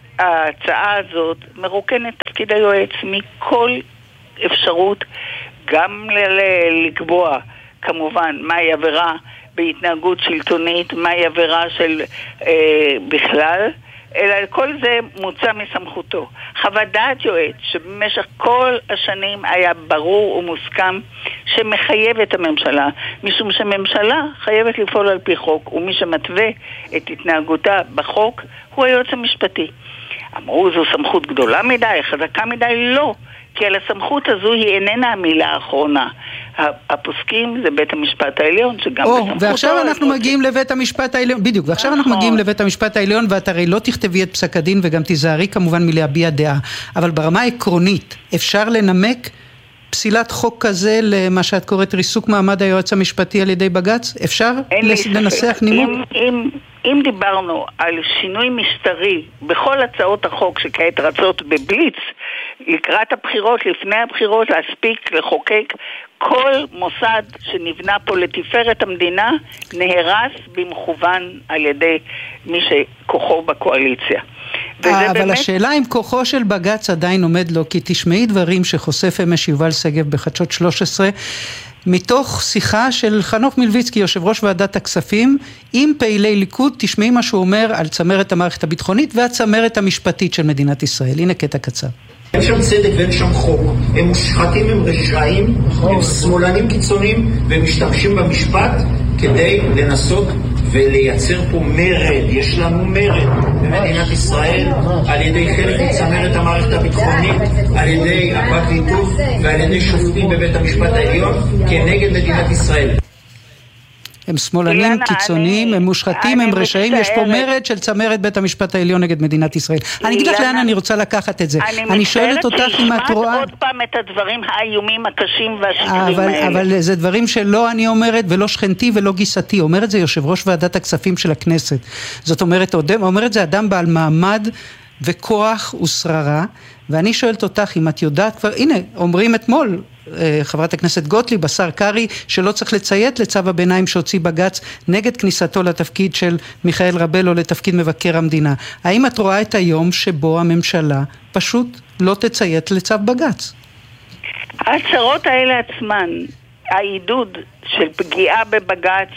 ההצעה הזאת מרוקנת תפקיד היועץ מכל אפשרות, גם לקבוע כמובן מהי עבירה בהתנהגות שלטונית, מהי עבירה של אה, בכלל, אלא כל זה מוצא מסמכותו. חוות דעת יועץ שבמשך כל השנים היה ברור ומוסכם שמחייב את הממשלה, משום שממשלה חייבת לפעול על פי חוק, ומי שמתווה את התנהגותה בחוק הוא היועץ המשפטי. אמרו זו סמכות גדולה מדי, חזקה מדי, לא. כי על הסמכות הזו היא איננה המילה האחרונה. הפוסקים זה בית המשפט העליון, שגם או, בסמכותו... ועכשיו אנחנו מגיעים לבית המשפט העליון, בדיוק, ועכשיו אנחנו מגיעים לבית המשפט העליון, ואת הרי לא תכתבי את פסק הדין, וגם תיזהרי כמובן מלהביע דעה, אבל ברמה העקרונית, אפשר לנמק פסילת חוק כזה למה שאת קוראת ריסוק מעמד היועץ המשפטי על ידי בג"ץ? אפשר לנסח נימוק? אם, אם, אם דיברנו על שינוי משטרי בכל הצעות החוק שכעת רצות בבליץ, לקראת הבחירות, לפני הבחירות, להספיק, לחוקק, כל מוסד שנבנה פה לתפארת המדינה נהרס במכוון על ידי מי שכוחו בקואליציה. אבל באמת... השאלה אם כוחו של בג"ץ עדיין עומד לו, כי תשמעי דברים שחושף אמש יובל סגב בחדשות שלוש עשרה, מתוך שיחה של חנוך מלביצקי, יושב ראש ועדת הכספים, עם פעילי ליכוד, תשמעי מה שהוא אומר על צמרת המערכת הביטחונית והצמרת המשפטית של מדינת ישראל. הנה קטע קצר. אין שם צדק ואין שם חוק, הם מושחתים, הם רשעים, הם שמאלנים קיצוניים, והם משתמשים במשפט כדי לנסות ולייצר פה מרד. יש לנו מרד במדינת ישראל על ידי חלק מצמרת המערכת הביטחונית, על ידי הפרקליטות ועל ידי שופטים בבית המשפט העליון כנגד מדינת ישראל. הם שמאלנים, קיצוניים, הם מושחתים, הם רשעים, יש פה מרד של צמרת בית המשפט העליון נגד מדינת ישראל. אני אגיד לך לאן אני רוצה לקחת את זה. אני שואלת אותך אם את רואה... עוד פעם את הדברים האיומים הקשים והשקרים האלה. אבל זה דברים שלא אני אומרת, ולא שכנתי ולא גיסתי. אומר את זה יושב ראש ועדת הכספים של הכנסת. זאת אומרת, אומר את זה אדם בעל מעמד וכוח ושררה, ואני שואלת אותך אם את יודעת כבר, הנה, אומרים אתמול, חברת הכנסת גוטליב, בשר קרי, שלא צריך לציית לצו הביניים שהוציא בג"ץ נגד כניסתו לתפקיד של מיכאל רבלו לתפקיד מבקר המדינה. האם את רואה את היום שבו הממשלה פשוט לא תציית לצו בג"ץ? ההצהרות האלה עצמן, העידוד של פגיעה בבג"ץ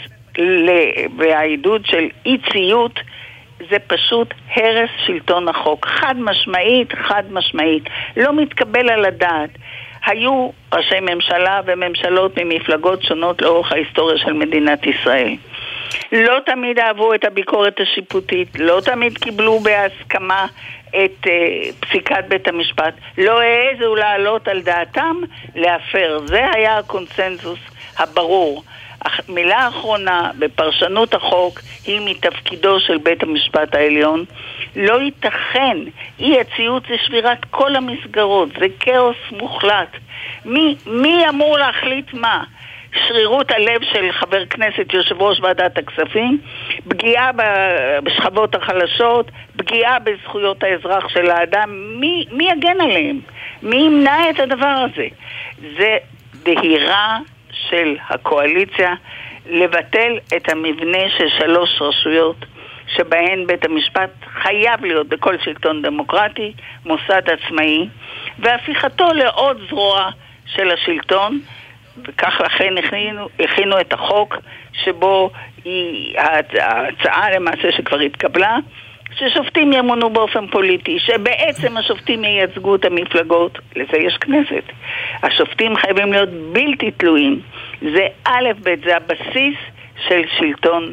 והעידוד של אי ציות, זה פשוט הרס שלטון החוק. חד משמעית, חד משמעית. לא מתקבל על הדעת. היו ראשי ממשלה וממשלות ממפלגות שונות לאורך ההיסטוריה של מדינת ישראל. לא תמיד אהבו את הביקורת השיפוטית, לא תמיד קיבלו בהסכמה את uh, פסיקת בית המשפט, לא העזו לעלות על דעתם להפר. זה היה הקונסנזוס הברור. מילה האחרונה בפרשנות החוק היא מתפקידו של בית המשפט העליון. לא ייתכן, אי הציות זה שבירת כל המסגרות, זה כאוס מוחלט. מי, מי אמור להחליט מה? שרירות הלב של חבר כנסת יושב ראש ועדת הכספים, פגיעה בשכבות החלשות, פגיעה בזכויות האזרח של האדם, מי, מי יגן עליהם? מי ימנע את הדבר הזה? זה דהירה של הקואליציה לבטל את המבנה של שלוש רשויות שבהן בית המשפט חייב להיות בכל שלטון דמוקרטי, מוסד עצמאי, והפיכתו לעוד זרוע של השלטון, וכך לכן הכינו, הכינו את החוק שבו היא, ההצעה למעשה שכבר התקבלה, ששופטים ימונו באופן פוליטי, שבעצם השופטים ייצגו את המפלגות, לזה יש כנסת. השופטים חייבים להיות בלתי תלויים. זה א' ב', זה הבסיס של שלטון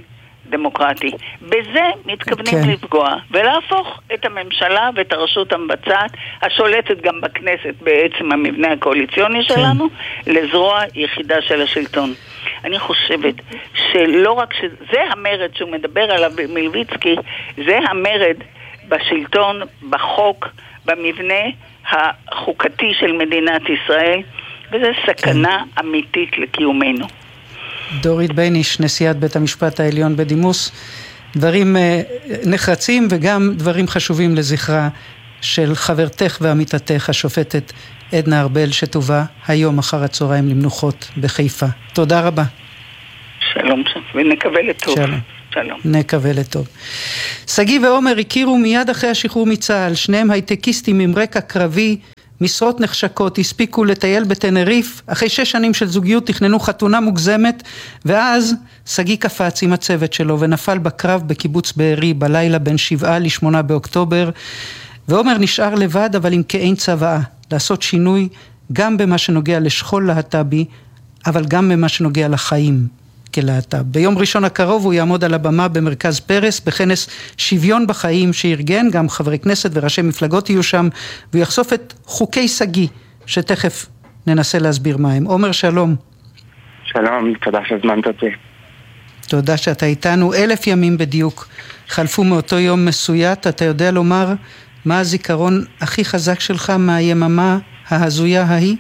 דמוקרטי. בזה מתכוונים כן. לפגוע, ולהפוך את הממשלה ואת הרשות המבצעת, השולטת גם בכנסת בעצם המבנה הקואליציוני כן. שלנו, לזרוע יחידה של השלטון. אני חושבת שלא רק שזה המרד שהוא מדבר עליו מלביצקי, זה המרד בשלטון, בחוק, במבנה החוקתי של מדינת ישראל, וזה סכנה כן. אמיתית לקיומנו. דורית בייניש, נשיאת בית המשפט העליון בדימוס, דברים נחרצים וגם דברים חשובים לזכרה של חברתך ועמיתתך השופטת עדנה ארבל שטובה היום אחר הצהריים למנוחות בחיפה. תודה רבה. שלום, ונקווה לטוב. שלום. שלום. נקווה לטוב. סגי ועומר הכירו מיד אחרי השחרור מצה"ל, שניהם הייטקיסטים עם רקע קרבי, משרות נחשקות, הספיקו לטייל בטנריף, אחרי שש שנים של זוגיות תכננו חתונה מוגזמת, ואז סגי קפץ עם הצוות שלו ונפל בקרב בקיבוץ בארי בלילה בין שבעה לשמונה באוקטובר, ועומר נשאר לבד אבל עם כאין צוואה, לעשות שינוי גם במה שנוגע לשכול להט"בי, אבל גם במה שנוגע לחיים כלהט"ב. ביום ראשון הקרוב הוא יעמוד על הבמה במרכז פרס, בכנס שוויון בחיים שארגן, גם חברי כנסת וראשי מפלגות יהיו שם, והוא יחשוף את חוקי סגי, שתכף ננסה להסביר מהם. עומר, שלום. שלום, תודה שהזמנת אותי. תודה שאתה איתנו. אלף ימים בדיוק חלפו מאותו יום מסוית. אתה יודע לומר מה הזיכרון הכי חזק שלך מהיממה ההזויה ההיא?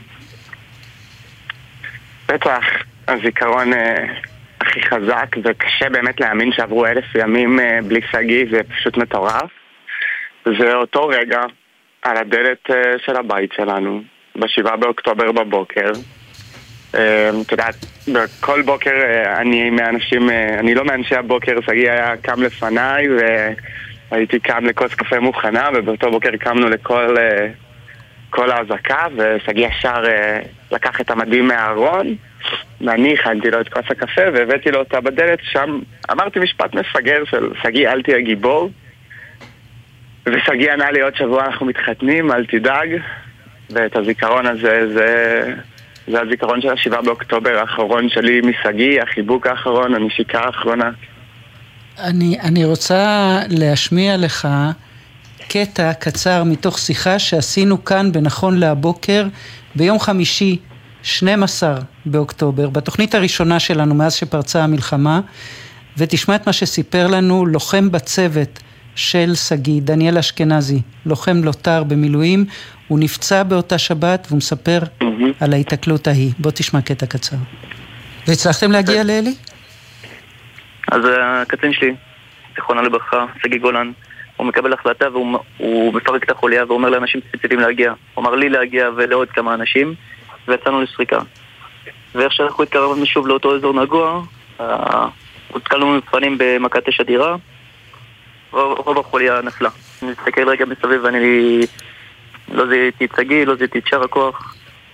בטח, הזיכרון הכי חזק, וקשה באמת להאמין שעברו אלף ימים בלי סגי, זה פשוט מטורף. זה אותו רגע על הדלת של הבית שלנו, בשבעה באוקטובר בבוקר. אתה יודע, בכל בוקר אני מאנשים, אני לא מאנשי הבוקר, סגי היה קם לפניי, והייתי קם לכוס קפה מוכנה, ובאותו בוקר קמנו לכל כל ההזקה, וסגי ישר לקח את המדים מהארון, ואני הכנתי לו את כוס הקפה והבאתי לו אותה בדלת. שם אמרתי משפט מפגר של סגי אל תהיה גיבור, וסגי ענה לי עוד שבוע אנחנו מתחתנים, אל תדאג. ואת הזיכרון הזה, זה, זה הזיכרון של השבעה באוקטובר האחרון שלי מסגי, החיבוק האחרון, הנשיקה האחרונה. אני, אני רוצה להשמיע לך קטע קצר מתוך שיחה שעשינו כאן בנכון להבוקר ביום חמישי שנים עשר באוקטובר, בתוכנית הראשונה שלנו מאז שפרצה המלחמה, ותשמע את מה שסיפר לנו לוחם בצוות של סגי, דניאל אשכנזי, לוחם לוטר במילואים, הוא נפצע באותה שבת והוא מספר mm-hmm. על ההתקלות ההיא. בוא תשמע קטע קצר. והצלחתם להגיע לאלי? אז הקצין שלי, זיכרונה לברכה, סגי גולן, הוא מקבל החלטה והוא מפרק את החוליה ואומר לאנשים ספציפיים להגיע. הוא אמר לי להגיע ולעוד כמה אנשים, ויצאנו לסריקה. ואיך שאנחנו התקרבנו שוב לאותו אזור נגוע, הותקלנו מבחנים במכת אש אדירה, רוב החוליה נפלה. אני מסתכל רגע מסביב ואני לא זיהיתי את סגי, לא זיהיתי את שאר הכוח.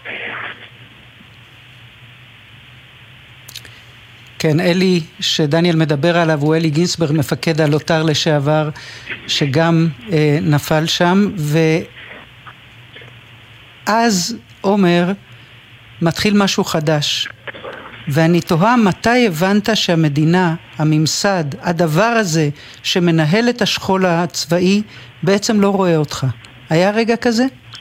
כן, אלי שדניאל מדבר עליו הוא אלי גינסברג, מפקד הלוטר לשעבר, שגם אה, נפל שם, ואז עומר מתחיל משהו חדש, ואני תוהה מתי הבנת שהמדינה, הממסד, הדבר הזה שמנהל את השכול הצבאי בעצם לא רואה אותך. היה רגע כזה?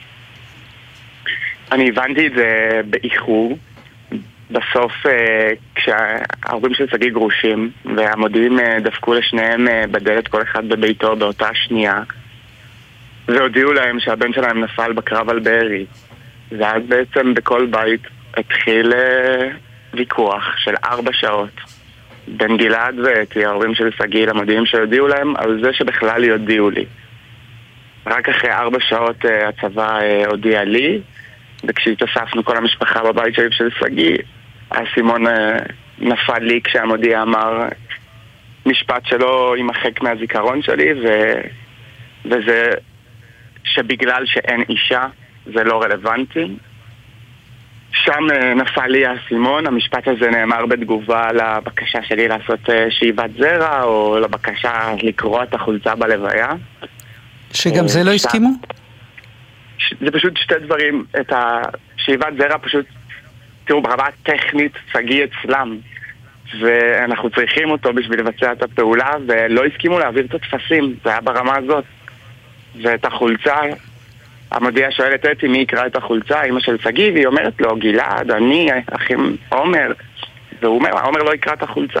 אני הבנתי את זה באיחור. בסוף כשההורים של סגי גרושים והמודיעים דפקו לשניהם בדלת כל אחד בביתו באותה שנייה, והודיעו להם שהבן שלהם נפל בקרב על בארי, ואז בעצם בכל בית התחיל ויכוח של ארבע שעות בין גלעד ואתי, ההורים של סגי, למודיעים שהודיעו להם על זה שבכלל יודיעו לי. רק אחרי ארבע שעות הצבא הודיע לי, וכשהתאספנו כל המשפחה בבית שלי של סגי, הסימון נפל לי כשהמודיע אמר משפט שלא יימחק מהזיכרון שלי, ו... וזה שבגלל שאין אישה זה לא רלוונטי. שם נפל לי הסימון. המשפט הזה נאמר בתגובה לבקשה שלי לעשות שאיבת זרע, או לבקשה לקרוא את החולצה בלוויה. שגם זה לא הסכימו? זה פשוט שתי דברים. את השאיבת זרע פשוט, תראו, ברמה הטכנית סגי אצלם, ואנחנו צריכים אותו בשביל לבצע את הפעולה, ולא הסכימו להעביר את התפסים, זה היה ברמה הזאת. ואת החולצה, המודיעה שואלת אתי מי יקרא את החולצה, אמא של סגי, והיא אומרת לו, גלעד, אני, אחים עומר, והוא אומר, עומר לא יקרא את החולצה.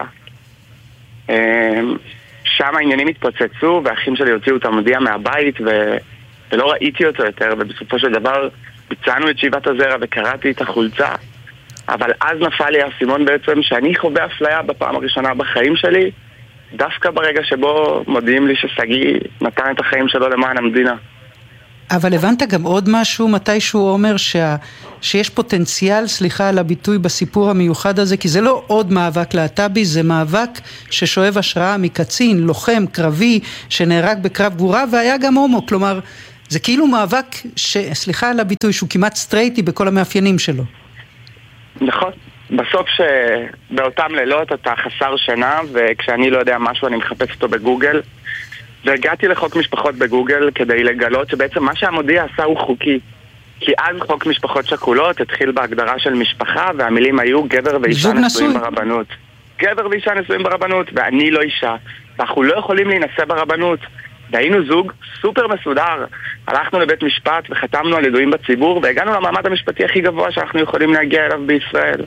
שם העניינים התפוצצו, והאחים שלי הוציאו את המודיע מהבית, ו... ולא ראיתי אותו יותר, ובסופו של דבר ביצענו את שיבת הזרע וקראתי את החולצה. אבל אז נפל לי הסימון בעצם שאני חווה אפליה בפעם הראשונה בחיים שלי, דווקא ברגע שבו מודיעים לי שסגי נתן את החיים שלו למען המדינה. אבל הבנת גם עוד משהו מתישהו אומר שה... שיש פוטנציאל, סליחה על הביטוי, בסיפור המיוחד הזה, כי זה לא עוד מאבק להט"בי, זה מאבק ששואב השראה מקצין, לוחם, קרבי, שנהרג בקרב גבורה, והיה גם הומו, כלומר, זה כאילו מאבק, ש... סליחה על הביטוי, שהוא כמעט סטרייטי בכל המאפיינים שלו. נכון. בסוף שבאותם לילות אתה חסר שינה, וכשאני לא יודע משהו אני מחפש אותו בגוגל, והגעתי לחוק משפחות בגוגל כדי לגלות שבעצם מה שהמודיע עשה הוא חוקי. כי אז חוק משפחות שכולות התחיל בהגדרה של משפחה, והמילים היו גבר ואישה נשואים ברבנות. גבר ואישה נשואים ברבנות, ואני לא אישה. ואנחנו לא יכולים להינשא ברבנות. והיינו זוג סופר מסודר. הלכנו לבית משפט וחתמנו על ידועים בציבור, והגענו למעמד המשפטי הכי גבוה שאנחנו יכולים להגיע אליו בישראל.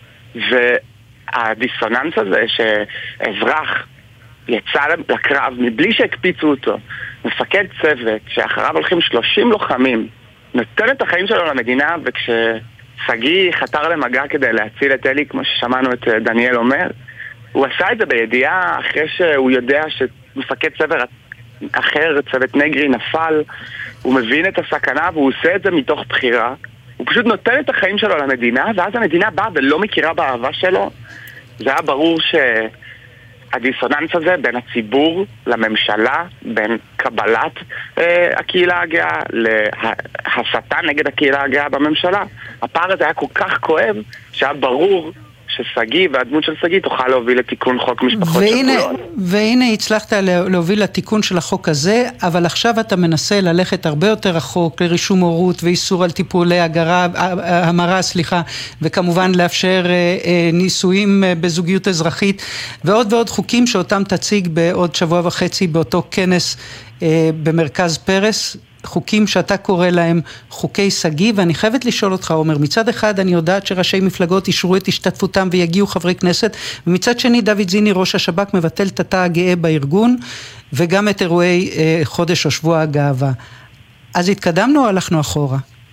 והדיסוננס הזה שאזרח יצא לקרב מבלי שהקפיצו אותו, מפקד צוות שאחריו הולכים שלושים לוחמים, נותן את החיים שלו למדינה, וכשסגי חתר למגע כדי להציל את אלי, כמו ששמענו את דניאל אומר, הוא עשה את זה בידיעה אחרי שהוא יודע שמפקד צוות אחר, צוות נגרי, נפל, הוא מבין את הסכנה והוא עושה את זה מתוך בחירה. הוא פשוט נותן את החיים שלו למדינה, ואז המדינה באה ולא מכירה באהבה שלו. זה היה ברור שהדיסוננס הזה בין הציבור לממשלה, בין קבלת אה, הקהילה הגאה להסתה נגד הקהילה הגאה בממשלה, הפער הזה היה כל כך כואב שהיה ברור שסגי והדמות של סגי תוכל להוביל לתיקון חוק משפחות שכולות. והנה הצלחת להוביל לתיקון של החוק הזה, אבל עכשיו אתה מנסה ללכת הרבה יותר רחוק לרישום הורות ואיסור על טיפולי הגרה, המרה, סליחה, וכמובן לאפשר נישואים בזוגיות אזרחית, ועוד ועוד חוקים שאותם תציג בעוד שבוע וחצי באותו כנס במרכז פרס, חוקים שאתה קורא להם חוקי סגי, ואני חייבת לשאול אותך, עומר, מצד אחד אני יודעת שראשי מפלגות אישרו את השתתפותם ויגיעו חברי כנסת, ומצד שני דוד זיני ראש השב"כ מבטל את התא הגאה בארגון, וגם את אירועי אה, חודש או שבוע הגאווה. אז התקדמנו או הלכנו אחורה?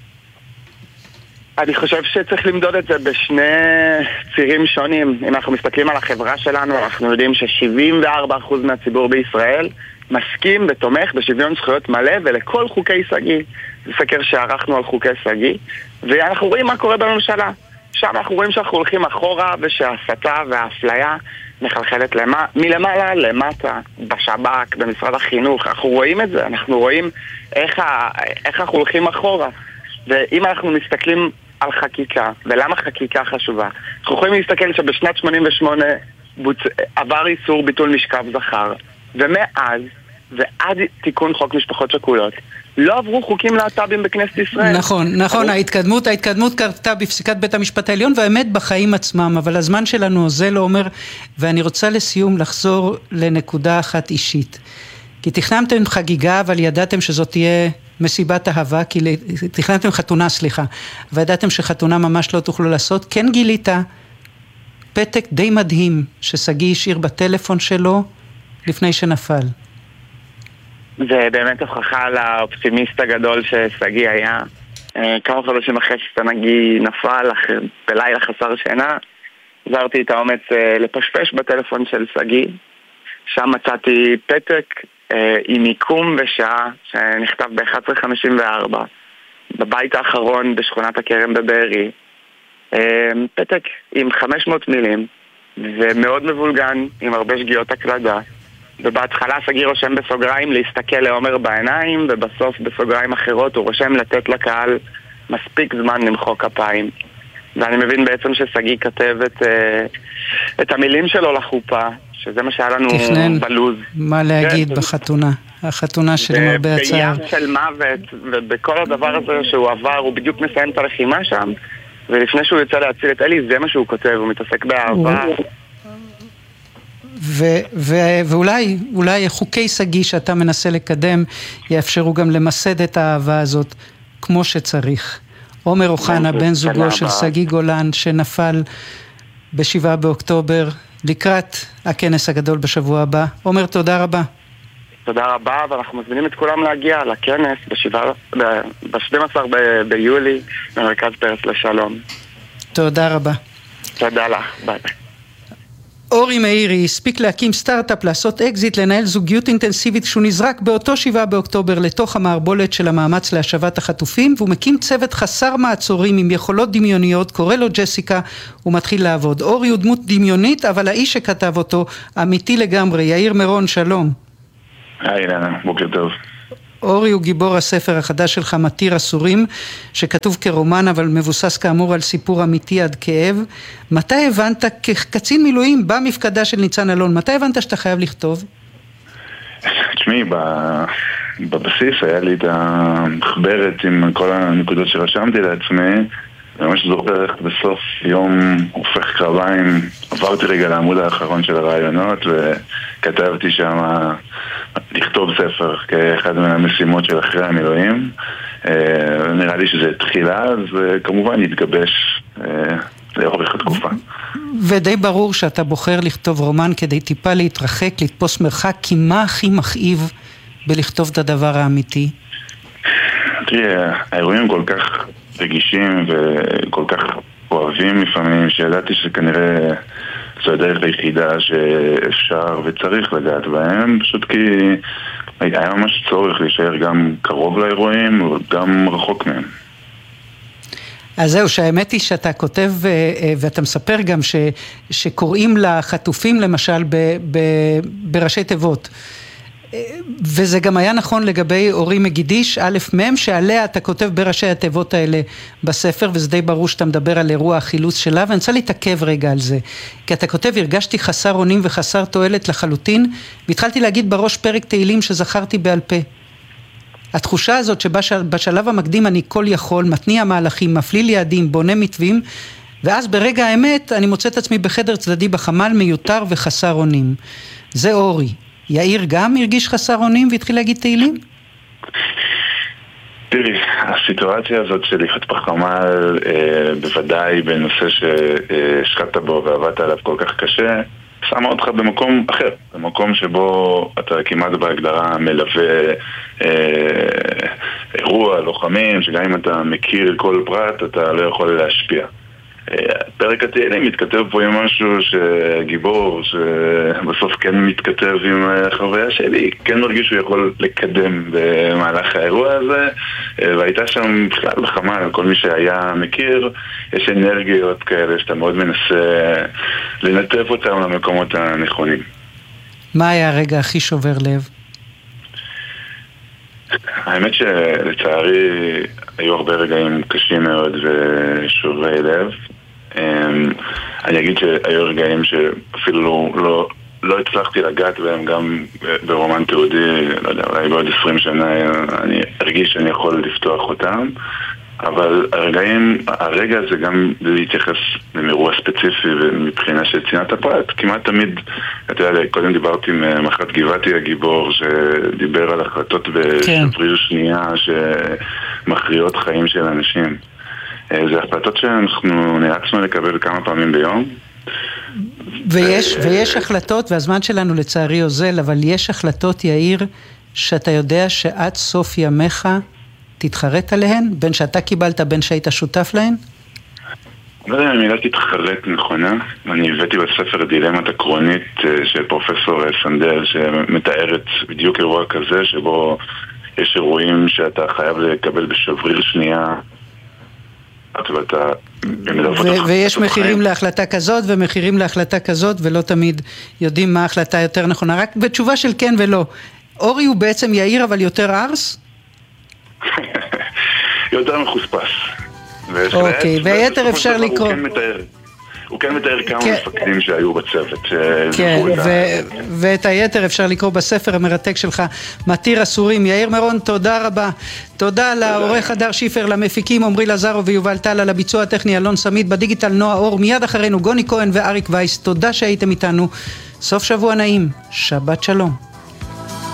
אני חושב שצריך למדוד את זה בשני צירים שונים. אם אנחנו מסתכלים על החברה שלנו, אנחנו יודעים ש-שבעים וארבעה אחוז מהציבור בישראל מסכים ותומך בשוויון זכויות מלא ולכל חוקי סגי. זה סקר שערכנו על חוקי סגי, ואנחנו רואים מה קורה בממשלה. שם אנחנו רואים שאנחנו הולכים אחורה, ושההסתה והאפליה מחלחלת למה, מלמעלה למטה, בשב"כ, במשרד החינוך. אנחנו רואים את זה, אנחנו רואים איך, ה, איך אנחנו הולכים אחורה. ואם אנחנו מסתכלים על חקיקה, ולמה חקיקה חשובה, אנחנו יכולים להסתכל שבשנת שמונים ושמונה בוצ... עבר איסור ביטול משכב זכר, ומאז ועד תיקון חוק משפחות שכולות לא עברו חוקים להט"בים בכנסת ישראל. נכון, נכון, ההתקדמות, ההתקדמות קרתה בפסיקת בית המשפט העליון, והאמת בחיים עצמם, אבל הזמן שלנו זה לא אומר, ואני רוצה לסיום לחזור לנקודה אחת אישית. כי תכננתם חגיגה, אבל ידעתם שזאת תהיה מסיבת אהבה, כי תכננתם חתונה, סליחה, וידעתם שחתונה ממש לא תוכלו לעשות. כן גילית פתק די מדהים שסגי השאיר בטלפון שלו לפני שנפל. זה באמת הוכחה על האופטימיסט הגדול שסגי היה. כמה חודשים אחרי שסגי נפל, בלילה חסר שינה, עזרתי את האומץ לפשפש בטלפון של סגי. שם מצאתי פתק עם מיקום ושעה שנכתב ב-אחת עשרה חמישים וארבע בבית האחרון בשכונת הכרם בבארי. פתק עם חמש מאות מילים ומאוד מבולגן, עם הרבה שגיאות הקלדה. ובהתחלה סגי רושם בסוגריים להסתכל לעומר בעיניים, ובסוף בסוגריים אחרות הוא רושם לתת לקהל מספיק זמן למחוא כפיים. ואני מבין בעצם שסגי כתב את, את המילים שלו לחופה, שזה מה שהיה לנו תכנן בלוז. מה להגיד בחתונה, החתונה של מרבה הצער. בים של מוות, ובכל הדבר הזה שהוא עבר, הוא בדיוק מסיים את הלחימה שם, ולפני שהוא יוצא להציל את אלי, זה מה שהוא כותב, הוא מתעסק באהבה. ו- ו- ואולי אולי חוקי סגי שאתה מנסה לקדם יאפשרו גם למסד את האהבה הזאת כמו שצריך. עומר אוחנה, בן זוגו של סגי גולן, שנפל בשבעה באוקטובר, לקראת הכנס הגדול בשבוע הבא. עומר, תודה רבה. תודה רבה, ואנחנו מזמינים את כולם להגיע לכנס ב-שנים עשר ביולי במרכז פרס לשלום. תודה רבה. תודה לך, ביי ביי. אורי מאירי הספיק להקים סטארט-אפ, לעשות אקזיט, לנהל זוגיות אינטנסיבית כשהוא נזרק באותו שבעה באוקטובר לתוך המערבולת של המאמץ להשבת החטופים, והוא מקים צוות חסר מעצורים עם יכולות דמיוניות, קורא לו ג'סיקה, הוא מתחיל לעבוד. אורי הוא דמות דמיונית, אבל האיש שכתב אותו אמיתי לגמרי. יאיר מרון, שלום. היי אילנה, בוקר טוב. אורי הוא גיבור הספר החדש שלך, מתיר אסורים, שכתוב כרומן אבל מבוסס כאמור על סיפור אמיתי עד כאב. מתי הבנת, כקצין מילואים במפקדה של ניצן אלון, מתי הבנת שאתה חייב לכתוב? תשמעי, בבסיס היה לי את המחברת עם כל הנקודות שרשמתי לעצמי, ממש זוכר איך בסוף יום הופך קרביים, עברתי רגע לעמוד האחרון של הרעיונות וכתבתי שם לכתוב ספר כאחד מהמשימות של אחרי המילואים. נראה לי שזה תחילה, אז כמובן יתגבש לאורך התקופה. ודי ברור שאתה בוחר לכתוב רומן כדי טיפה להתרחק, לתפוס מרחק, כי מה הכי מכאיב בלכתוב את הדבר האמיתי? תראי, האירועים כל כך רגישים וכל כך אוהבים לפעמים, שידעתי שכנראה זו הדרך היחידה שאפשר וצריך לגעת בהם, פשוט כי היה ממש צורך להישאר גם קרוב לאירועים וגם רחוק מהם. אז זהו, שהאמת היא שאתה כותב ואתה מספר גם ש, שקוראים לחטופים למשל ב, ב, בראשי תיבות, וזה גם היה נכון לגבי אורי מגידיש, א' מ', שעליה אתה כותב בראשי התיבות האלה בספר, וזה די ברור שאתה מדבר על אירוע החילוץ שלה, ואני רוצה להתעכב רגע על זה. כי אתה כותב, הרגשתי חסר אונים וחסר תועלת לחלוטין, והתחלתי להגיד בראש פרק תהילים שזכרתי בעל פה. התחושה הזאת שבשלב המקדים אני כל יכול, מתניע מהלכים, מפליל יעדים, בונה מתווים, ואז ברגע האמת אני מוצא את עצמי בחדר צדדי בחמ"ל מיותר וחסר אונים. זה אורי. יאיר גם הרגיש חסר אונים והתחיל להגיד תהילים? תראי, הסיטואציה הזאת של לחיות בחמ"ל, אה, בוודאי בנושא שהשקעת בו ועבדת עליו כל כך קשה, שמה אותך במקום אחר, במקום שבו אתה כמעט בהגדרה מלווה אה, אירוע, לוחמים, שגם אם אתה מכיר כל פרט, אתה לא יכול להשפיע. פרק התהילים מתכתב פה עם משהו שגיבור שבסוף כן מתכתב עם החוויה שלי, כן מרגיש שהוא יכול לקדם במהלך האירוע הזה, והייתה שם בכלל בחמ"ל, כל מי שהיה מכיר, יש אנרגיות כאלה שאתה מאוד מנסה לנתב אותם למקומות הנכונים. מה היה הרגע הכי שובר לב? האמת שלצערי היו הרבה רגעים קשים מאוד ושוברי לב. אני אגיד שהיו רגעים שאפילו לא, לא, לא הצלחתי לגעת בהם גם ברומן תיעודי, לא יודע, אולי בעוד עשרים שנה אני ארגיש שאני יכול לפתוח אותם, אבל הרגעים, הרגע הזה גם להתייחס לאירוע ספציפי ומבחינה של צנעת הפרט, כמעט תמיד, אתה יודע, קודם דיברתי עם מח"ט גבעתי הגיבור שדיבר על החלטות בשבריר שנייה שמכריעות חיים של אנשים. זה החלטות שאנחנו נאלצנו לקבל כמה פעמים ביום. ויש, ויש החלטות, והזמן שלנו לצערי אוזל, אבל יש החלטות, יאיר, שאתה יודע שעד סוף ימיך תתחרט עליהן, בין שאתה קיבלת, בין שהיית שותף להן? לא יודע, המילה תתחרט נכונה. אני הבאתי בספר דילמת עקרונית של פרופסור סנדל, שמתארת בדיוק אירוע כזה, שבו יש אירועים שאתה חייב לקבל בשבריר שנייה, ואתה... ויש מחירים להחלטה כזאת ומחירים להחלטה כזאת, ולא תמיד יודעים מה ההחלטה יותר נכונה. רק בתשובה של כן ולא. אורי הוא בעצם יאיר, אבל יותר ארס? יותר מחוספס. אוקיי, ויתר אפשר לקרוא. הוא כן מתאר כמה מפקדים שהיו בצוות. כן, ואת היתר אפשר לקרוא בספר המרתק שלך, מתיר אסורים. יאיר מרון, תודה רבה. תודה לעורך הדר שיפר, למפיקים עמרי לזרו ויובל טל, על הביצוע הטכני אלון סמית, בדיגיטל נועה אור, מיד אחרינו גוני כהן ואריק וייס. תודה שהייתם איתנו. סוף שבוע נעים, שבת שלום.